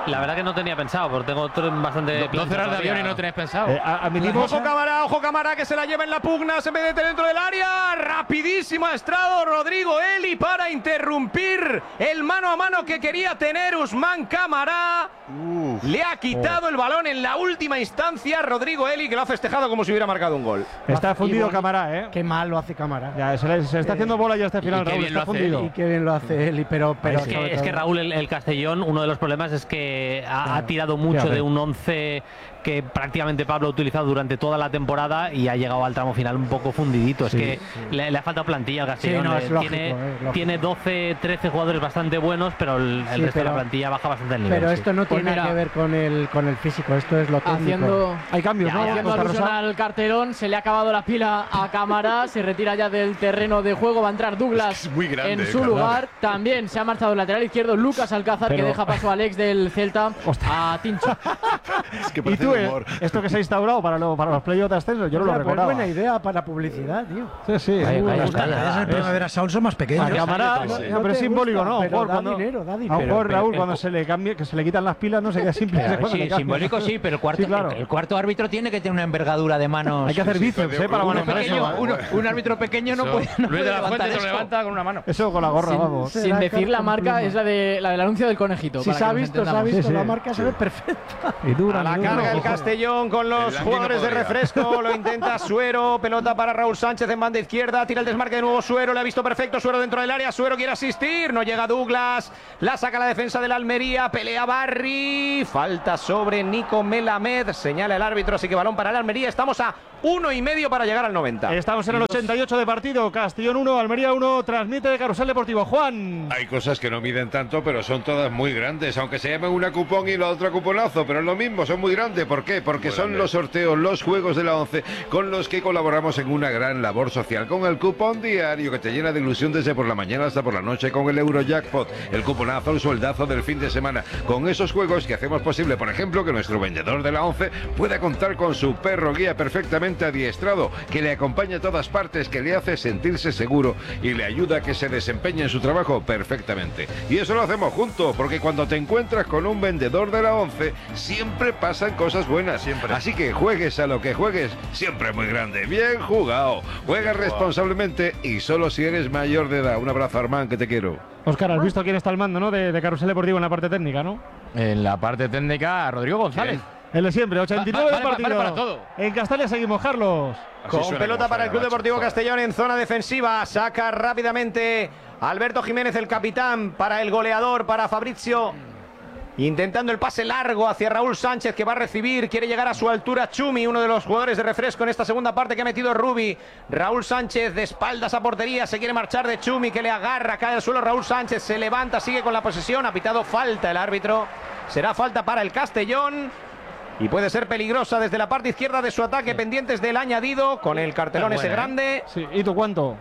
La verdad que no tenía pensado, porque tengo otro bastante... Dos horas de avión y no tenéis pensado. Eh, a- admitimos- Ojo Cámara, ojo Cámara, que se la lleva en la pugna, se mete dentro del área. Rapidísimo ha estrado Rodrigo Eli para interrumpir el mano a mano que quería tener Usman Cámara. Le ha quitado el balón en la última instancia Rodrigo Eli, que lo ha festejado como si hubiera marcado un gol. Está fundido Y Cámara, ¿eh? Qué mal lo hace Cámara. Ya, se, le, se está haciendo bola ya este final, qué Raúl, bien está lo hace fundido. Y qué bien lo hace Eli, pero, pero es, que, sobre es que todo- Raúl, el, el Castellón, uno de los problemas es que ha, Claro. ha tirado mucho Fíjate. de un once que prácticamente Pablo ha utilizado durante toda la temporada y ha llegado al tramo final un poco fundidito. Sí, es que sí. le, le ha faltado plantilla al Castellón. Sí, no, es Eh, lógico, tiene, eh, lógico. tiene doce, trece jugadores bastante buenos, pero el, el Sí, resto de pero- la plantilla baja bastante el nivel. Pero sí. esto no Pues tiene mira, que ver con el, con el físico, esto es lo técnico. Haciendo, Hay cambios, ¿no? haciendo Costa alusión Rosa. al cartelón, se le ha acabado la pila a Cámara, se retira ya del terreno de juego, va a entrar Douglas Es que es muy grande, en eh, su Cámara. lugar. También se ha marchado el lateral izquierdo Lucas Alcázar, Pero- que deja paso al ex del Celta, a Tincho. Es que ¿Y parece tú, de eh, humor. esto que se ha instaurado para, lo- para los playoffs de ascenso? Yo no O lo sea, pues recordaba. buena idea para publicidad, tío. Sí, sí. Ahí- muy ahí buena. está, ya. Es el Primavera Sound, son más pequeños. A Cámara, Sí, no, sí. no, pero es te simbólico, gusta, ¿no? A un pero jugador da cuando, dinero, da a un dinero. jugador, Pero- Raúl, pero- cuando se le cambie, que se le quitan las pilas, no sería simple. Claro, cuando sí, le cambian. simbólico sí, pero el cuarto, Sí, claro. el cuarto árbitro tiene que tener una envergadura de manos. Hay que hacer Sí, bíceps, pero ¿eh? Para uno manejar pequeño, eso. uno- un árbitro pequeño no Eso, puede, no Luis puede de la levantar Fuente te lo eso. levanta con una mano. Eso con la gorra, Sin, vamos. sin Será decir la con marca, pluma. es la, de, la del anuncio del conejito. Si para se ha que nos visto, se ha entendamos. visto, Sí, la sí. marca se ve perfecta. Y dura, A la y dura. carga el Ojo. Castellón con los El Langui no jugadores de podría. refresco. Lo intenta Suero. Pelota para Raúl Sánchez en banda izquierda. Tira el desmarque de nuevo Suero. Le ha visto perfecto Suero dentro del área. Suero quiere asistir. No llega Douglas. La saca la defensa de la Almería. Pelea Barry. Falta sobre Nico Melamed. Señala el árbitro. Así que balón para la Almería. Estamos a uno y medio para llegar al noventa. Estamos en el ochenta y ocho de partido. Castellón uno, Almería uno. Transmite de Carrusel Deportivo. Juan. Hay cosas que no miden tanto, pero son todas muy grandes, aunque se llamen una cupón y la otra cuponazo, pero es lo mismo, son muy grandes. ¿Por qué? Porque Muy son grandes. los sorteos, los juegos de la once, con los que colaboramos en una gran labor social, con el cupón diario que te llena de ilusión desde por la mañana hasta por la noche, con el Eurojackpot, el cuponazo, el sueldazo del fin de semana, con esos juegos que hacemos posible, por ejemplo, que nuestro vendedor de la once pueda contar con su perro guía perfectamente adiestrado, que le acompaña a todas partes, que le hace sentirse seguro y le ayuda a que se desempeñe en su trabajo perfectamente. Y eso lo hacemos juntos, porque cuando te encuentras con un vendedor de la once, siempre pasan cosas buenas. Siempre. Así que juegues a lo que juegues, siempre muy grande. Bien jugado. Juega responsablemente y solo si eres mayor de edad. Un abrazo, Armán, que te quiero. Óscar, has visto quién está al mando, ¿no? De, de Carrusel Deportivo en la parte técnica, ¿no? En la parte técnica, Rodrigo González. El de siempre, ochenta y nueve Va- de vale, partido. vale para todo. En Castalia seguimos, Carlos. Con pelota para el Club Deportivo Castellón en zona defensiva. Saca rápidamente Alberto Jiménez, el capitán, para el goleador, para Fabrizio. Intentando el pase largo hacia Raúl Sánchez, que va a recibir. Quiere llegar a su altura Chumi, uno de los jugadores de refresco en esta segunda parte que ha metido Rubi. Raúl Sánchez de espaldas a portería. Se quiere marchar de Chumi, que le agarra. Cae al suelo Raúl Sánchez. Se levanta, sigue con la posesión. Ha pitado falta el árbitro. Será falta para el Castellón. Y puede ser peligrosa desde la parte izquierda de su ataque, pendientes del añadido, con el cartelón ese grande. Sí, ¿y tú cuánto?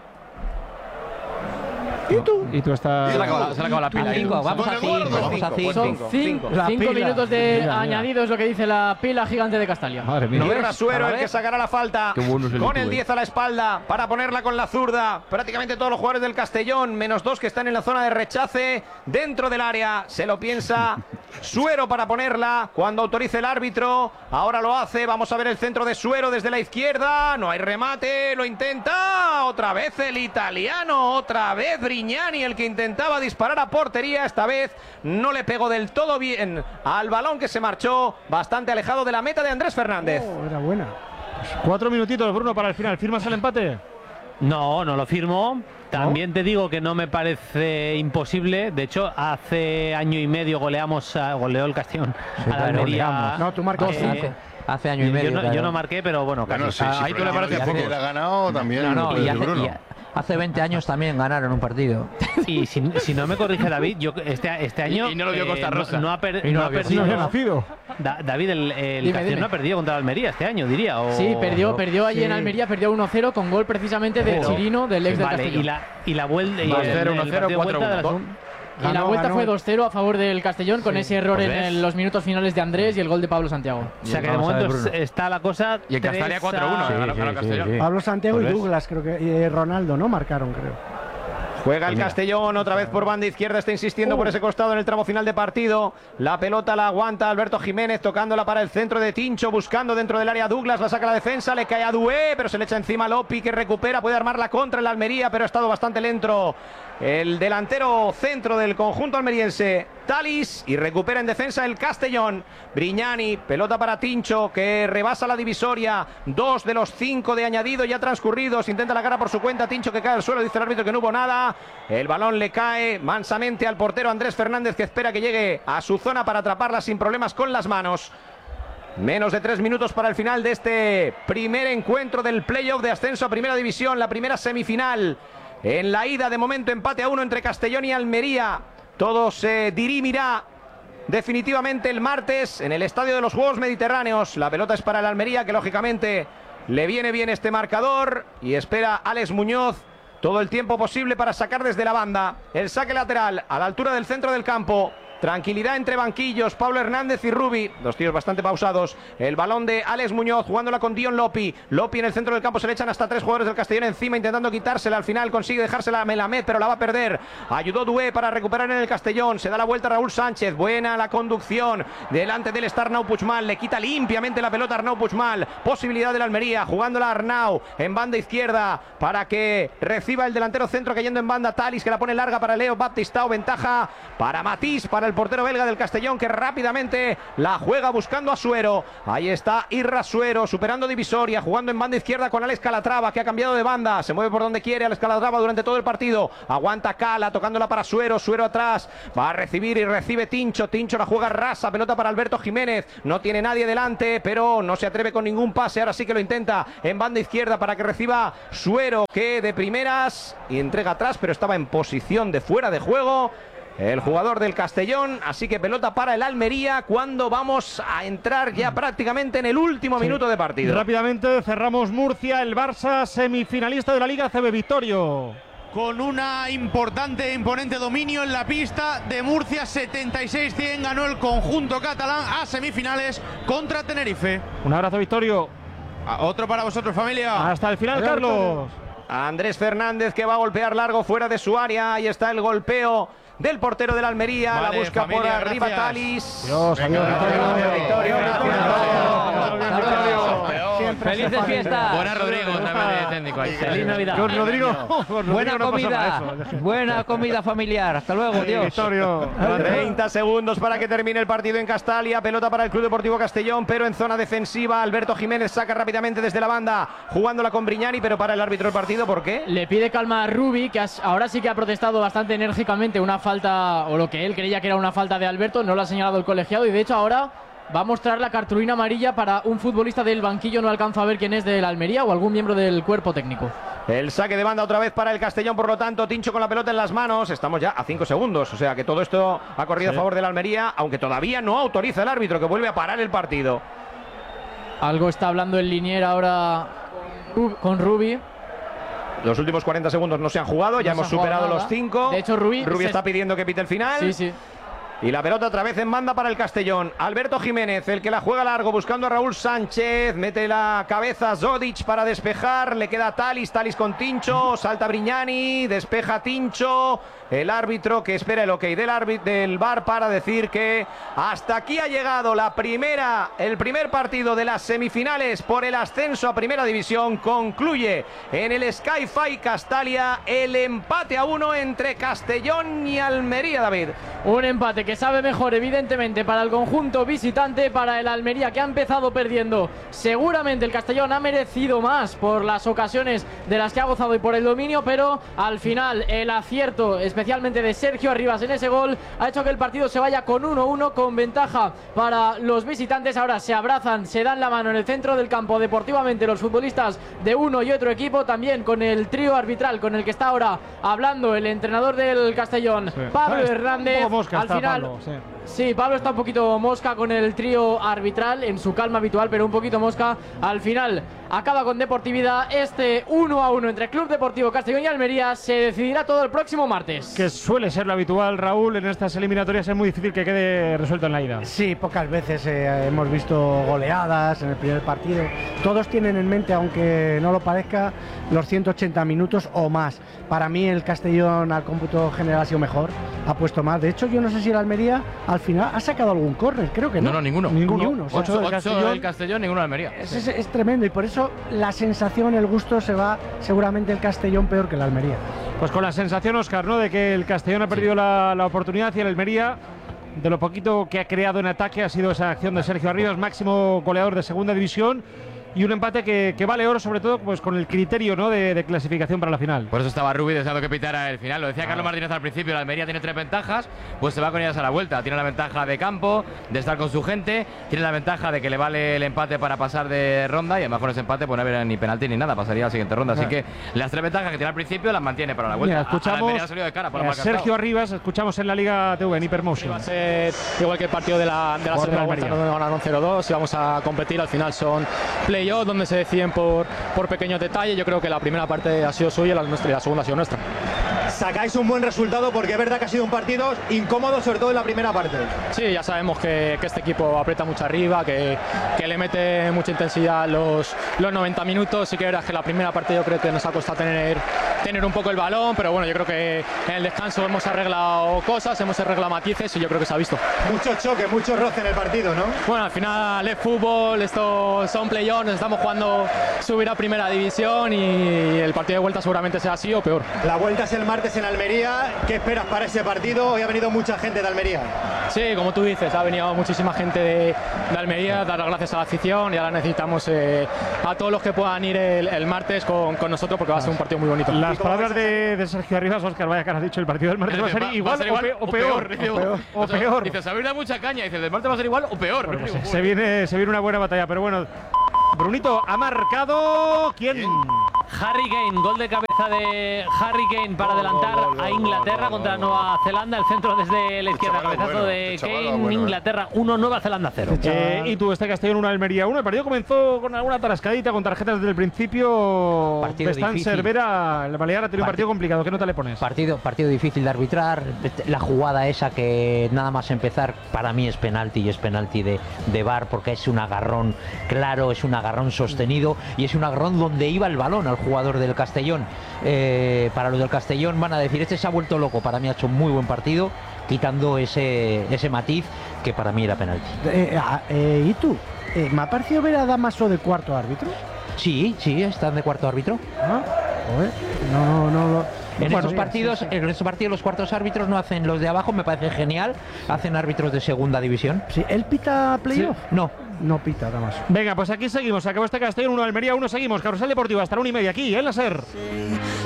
¿Y tú? Y tú estás. Se le acaba, se le acaba la pila. A cinco, vamos a cinco, vamos a cinco. Son cinco, La cinco pila. minutos de Mira, mira. añadido, es lo que dice la pila gigante de Castalia. Madre mía. Tierra Suero A el ver. que sacará la falta Qué bueno es el con el YouTube, diez a la espalda para ponerla con la zurda. Prácticamente todos los jugadores del Castellón, menos dos que están en la zona de rechace dentro del área. Se lo piensa Suero para ponerla cuando autorice el árbitro. Ahora lo hace. Vamos a ver el centro de Suero desde la izquierda. No hay remate. Lo intenta. Otra vez el italiano. Otra vez Brignani el que intentaba disparar a portería. Esta vez no le pegó del todo bien al balón que se marchó bastante alejado de la meta de Andrés Fernández. Oh, era buena. Cuatro minutitos, Bruno, para el final. ¿Firmas el empate? No, no lo firmo. También te digo que no me parece imposible. De hecho, hace año y medio goleamos, a- goleó el Castellón Sí, a la claro, Almería. goleamos. No, tú marcas Eh, Hace, hace año y yo, medio. no, yo claro. no marqué, pero bueno, casi. Bueno, sí, sí, ahí tú pero le pareces ya poco. que él ha ganado también. No, no, puede y decir hace, Bruno. y hace veinte años también ganaron un partido. Y si, si no me corrige David, yo este, este año Y- y no lo dio Costa no- Rosa. no, ha, per- Y no no ha había- perdido. No había nacido. Da- David, el, el Dime, Castellón dime. no ha perdido contra la Almería este año, diría. o- Sí, perdió, perdió allí Sí. en Almería, perdió uno cero con gol precisamente del Pero- Chirino, del ex del Vale, Castellón. y la, y la vuelta. y dos el- cero, el uno cero, partido de cuatro vuelta de la uno. segun- Y la Ganó, vuelta ganó. fue dos cero a favor del Castellón con ese error Pues en ves. el- los minutos finales de Andrés y el gol de Pablo Santiago. O sea que de Vamos a ver, momento Bruno. está la cosa. Y el Castalia tres cuatro uno, a- eh, ganó- ganó sí, Castellón. sí, sí. Pablo Santiago Pues y ves. Douglas, creo que. Y Ronaldo, ¿no? Marcaron, creo. Juega el Castellón otra vez por banda izquierda, está insistiendo uh. por ese costado en el tramo final de partido. La pelota la aguanta Alberto Jiménez, tocándola para el centro de Tincho, buscando dentro del área Douglas, la saca la defensa, le cae a Dué, pero se le echa encima Lopi, que recupera, puede armar la contra en la Almería, pero ha estado bastante lento el delantero centro del conjunto almeriense, Talis, y recupera en defensa el Castellón. Brignani, pelota para Tincho, que rebasa la divisoria, dos de los cinco de añadido ya transcurridos, intenta la cara por su cuenta, Tincho que cae al suelo, dice el árbitro que no hubo nada, el balón le cae mansamente al portero Andrés Fernández, que espera que llegue a su zona para atraparla sin problemas con las manos. Menos de tres minutos para el final de este primer encuentro del playoff de ascenso a Primera División, la primera semifinal. En la ida, de momento, empate a uno entre Castellón y Almería. Todo se dirimirá definitivamente el martes en el Estadio de los Juegos Mediterráneos. La pelota es para el Almería, que lógicamente le viene bien este marcador, y espera Alex Muñoz todo el tiempo posible para sacar desde la banda. El saque lateral a la altura del centro del campo. Tranquilidad entre banquillos, Pablo Hernández y Rubi, dos tíos bastante pausados. El balón de Alex Muñoz, jugándola con Dion Lopi. Lopi en el centro del campo, se le echan hasta tres jugadores del Castellón encima, intentando quitársela. Al final consigue dejársela a Melamed, pero la va a perder. Ayudó Dué para recuperar en el Castellón. Se da la vuelta a Raúl Sánchez. Buena la conducción. Delante del está Arnau Puigmal. Le quita limpiamente la pelota a Arnau Puigmal. Posibilidad de la Almería, jugándola a Arnau en banda izquierda para que reciba el delantero centro, cayendo en banda Talis, que la pone larga para Leo Baptistao. Ventaja para Matís, para el portero belga del Castellón, que rápidamente la juega buscando a Suero. Ahí está Irra Suero, superando divisoria, jugando en banda izquierda con Alex Calatrava, que ha cambiado de banda, se mueve por donde quiere Alex Calatrava durante todo el partido. Aguanta Cala, tocándola para Suero. Suero atrás, va a recibir y recibe Tincho. Tincho la juega rasa, pelota para Alberto Jiménez, no tiene nadie delante, pero no se atreve con ningún pase. Ahora sí que lo intenta en banda izquierda para que reciba Suero, que de primeras y entrega atrás, pero estaba en posición de fuera de juego el jugador del Castellón. Así que pelota para el Almería, cuando vamos a entrar ya prácticamente en el último sí. minuto de partido. Rápidamente cerramos Murcia, el Barça semifinalista de la Liga C B, Victorio. Con una importante e imponente dominio en la pista de Murcia, setenta y seis cien ganó el conjunto catalán a semifinales contra Tenerife. Un abrazo, Victorio. A otro para vosotros, familia. Hasta el final, Carlos. Andrés Fernández, que va a golpear largo fuera de su área. Ahí está el golpeo del portero de la Almería, vale, la busca familia, por arriba gracias. Talis. Dios, adiós, Victorio. Felices fiestas. Buena Rodrigo, también técnico ahí. Feliz Navidad. Con Rodrigo. Buena comida. Buena comida familiar. Hasta luego, Dios. Victorio. treinta segundos para que termine el partido en Castalia. Pelota para el Club Deportivo Castellón, pero en zona defensiva. Alberto Jiménez saca rápidamente desde la banda, jugándola con Brignani, pero para el árbitro del partido, ¿por qué? Le pide calma a Rubi, que ahora sí que ha protestado bastante enérgicamente una falta, o lo que él creía que era una falta de Alberto. No lo ha señalado el colegiado, y de hecho ahora va a mostrar la cartulina amarilla para un futbolista del banquillo. No alcanza a ver quién es del Almería o algún miembro del cuerpo técnico. El saque de banda otra vez para el Castellón, por lo tanto, Tincho con la pelota en las manos. Estamos ya a cinco segundos, o sea que todo esto ha corrido sí. a favor del Almería, aunque todavía no autoriza el árbitro, que vuelve a parar el partido. Algo está hablando el Linier ahora con Rubi. Los últimos cuarenta segundos no se han jugado, no ya hemos superado los cinco. De hecho, Rubi, Rubi se... está pidiendo que pite el final. Sí, sí. Y la pelota otra vez en banda para el Castellón. Alberto Jiménez, el que la juega largo, buscando a Raúl Sánchez. Mete la cabeza Zodic para despejar. Le queda Talis, Talis con Tincho. Salta Brignani, despeja Tincho. El árbitro que espera el ok del árbitro del V A R para decir que hasta aquí ha llegado la primera, el primer partido de las semifinales por el ascenso a Primera División. Concluye en el Sky-Fi Castalia el empate a uno entre Castellón y Almería, David. Un empate que sabe mejor, evidentemente, para el conjunto visitante, para el Almería, que ha empezado perdiendo. Seguramente el Castellón ha merecido más por las ocasiones de las que ha gozado y por el dominio, pero al final el acierto, especialmente de Sergio Arribas en ese gol, ha hecho que el partido se vaya con uno uno, con ventaja para los visitantes. Ahora se abrazan, se dan la mano en el centro del campo deportivamente los futbolistas de uno y otro equipo, también con el trío arbitral con el que está ahora hablando el entrenador del Castellón, sí. Pablo Hernández. Al final, Pablo, sí. Sí, Pablo está un poquito mosca con el trío arbitral, en su calma habitual, pero un poquito mosca. Al final acaba con deportividad. Este uno a uno entre Club Deportivo Castellón y Almería se decidirá todo el próximo martes. Que suele ser lo habitual, Raúl, en estas eliminatorias es muy difícil que quede resuelto en la ida. Sí, pocas veces eh, hemos visto goleadas en el primer partido. Todos tienen en mente, aunque no lo parezca, los ciento ochenta minutos o más. Para mí el Castellón al cómputo general ha sido mejor, ha puesto más. De hecho, yo no sé si el Almería al final ha sacado algún córner, creo que no. No, no, ninguno. Ninguno. Ninguno. O sea, Ocho, el ocho Castellón, el Castellón, ninguno el Almería. Es, es, es tremendo y por eso la sensación, el gusto se va seguramente el Castellón peor que el Almería. Pues con la sensación, Óscar, ¿no?, de que el Castellón ha perdido sí. la, la oportunidad y el Almería, de lo poquito que ha creado en ataque, ha sido esa acción de Sergio Arribas, máximo goleador de segunda división. Y un empate que, que vale oro, sobre todo pues con el criterio, ¿no?, de, de clasificación para la final. Por eso estaba Rubi deseando que pitara el final. Lo decía ah. Carlos Martínez al principio, la Almería tiene tres ventajas, pues se va con ellas a la vuelta. Tiene la ventaja de campo, de estar con su gente, tiene la ventaja de que le vale el empate para pasar de ronda y además con ese empate pues no habrá ni penalti ni nada, pasaría a la siguiente ronda. Así ah. que las tres ventajas que tiene al principio las mantiene para la vuelta. Mira, escuchamos a, a, de cara, por a Sergio Arribas, escuchamos en la Liga T V en Hypermotion. Va a ser igual que el partido de la, de la segunda vuelta, donde ganaron cero dos y vamos a competir. Al final son play-off donde se deciden Por, por pequeños detalles. Yo creo que la primera parte ha sido suya, la nuestra y la segunda ha sido nuestra. Sacáis un buen resultado porque es verdad que ha sido un partido incómodo, sobre todo en la primera parte. Sí, ya sabemos que, que este equipo aprieta mucho arriba, que, que le mete mucha intensidad los, los noventa minutos. Sí que verás que la primera parte yo creo que nos ha costado tener, tener un poco el balón, pero bueno, yo creo que en el descanso hemos arreglado cosas, hemos arreglado matices y yo creo que se ha visto. Mucho choque, mucho roce en el partido, ¿no? Bueno, al final es fútbol, esto son play-offs, nos estamos jugando subir a primera división y el partido de vuelta seguramente sea así o peor. La vuelta es el martes en Almería. ¿Qué esperas para ese partido? Hoy ha venido mucha gente de Almería. Sí, como tú dices, ha venido muchísima gente de, de Almería, dar las gracias a la afición y ahora necesitamos eh, a todos los que puedan ir el, el martes con, con nosotros porque va a ser un partido muy bonito. Las palabras de, de Sergio Arribas, Óscar, vaya que has dicho, el partido del martes va a ser igual, va a ser igual o, peor, o peor. O peor. O peor. Dice, se da mucha caña, dice, el martes va a ser igual o peor. Bueno, pues se, viene, se viene una buena batalla, pero bueno. Brunito, ha marcado ¿quién? Harry Kane, gol de cabeza de Harry Kane para adelantar a Inglaterra contra Nueva Zelanda. El centro desde la izquierda, cabezazo bueno, de Kane, bueno, Inglaterra uno, Nueva Zelanda cero. Eh, y tú, este Castellón uno, Almería uno. El partido comenzó con alguna tarascadita, con tarjetas desde el principio. Partido Están difícil. Cervera, el Balear ha tenido un partido complicado. ¿Qué nota le pones? Partido, partido difícil de arbitrar. La jugada esa que nada más empezar, para mí es penalti y es penalti de, de V A R porque es un agarrón claro, es un agarrón sostenido y es un agarrón donde iba el balón al jugador del Castellón. Eh, para los del Castellón van a decir, este se ha vuelto loco. Para mí ha hecho un muy buen partido, quitando ese, ese matiz que para mí era penalti. Eh, eh, ¿Y tú? Eh, ¿Me ha parecido ver a Damaso de cuarto árbitro? Sí, sí, están de cuarto árbitro. ¿Ah? Joder, no, no, no. En bueno, estos partidos, sí, sí. en estos partidos los cuartos árbitros no hacen los de abajo, me parece genial. Hacen árbitros de segunda división. Sí, ¿él pita playoff? Sí. No. No pita, Damaso. Venga, pues aquí seguimos. Acabó este Castellón uno, Almería uno. Seguimos. Carrusel Deportivo hasta la una y media aquí, en la SER.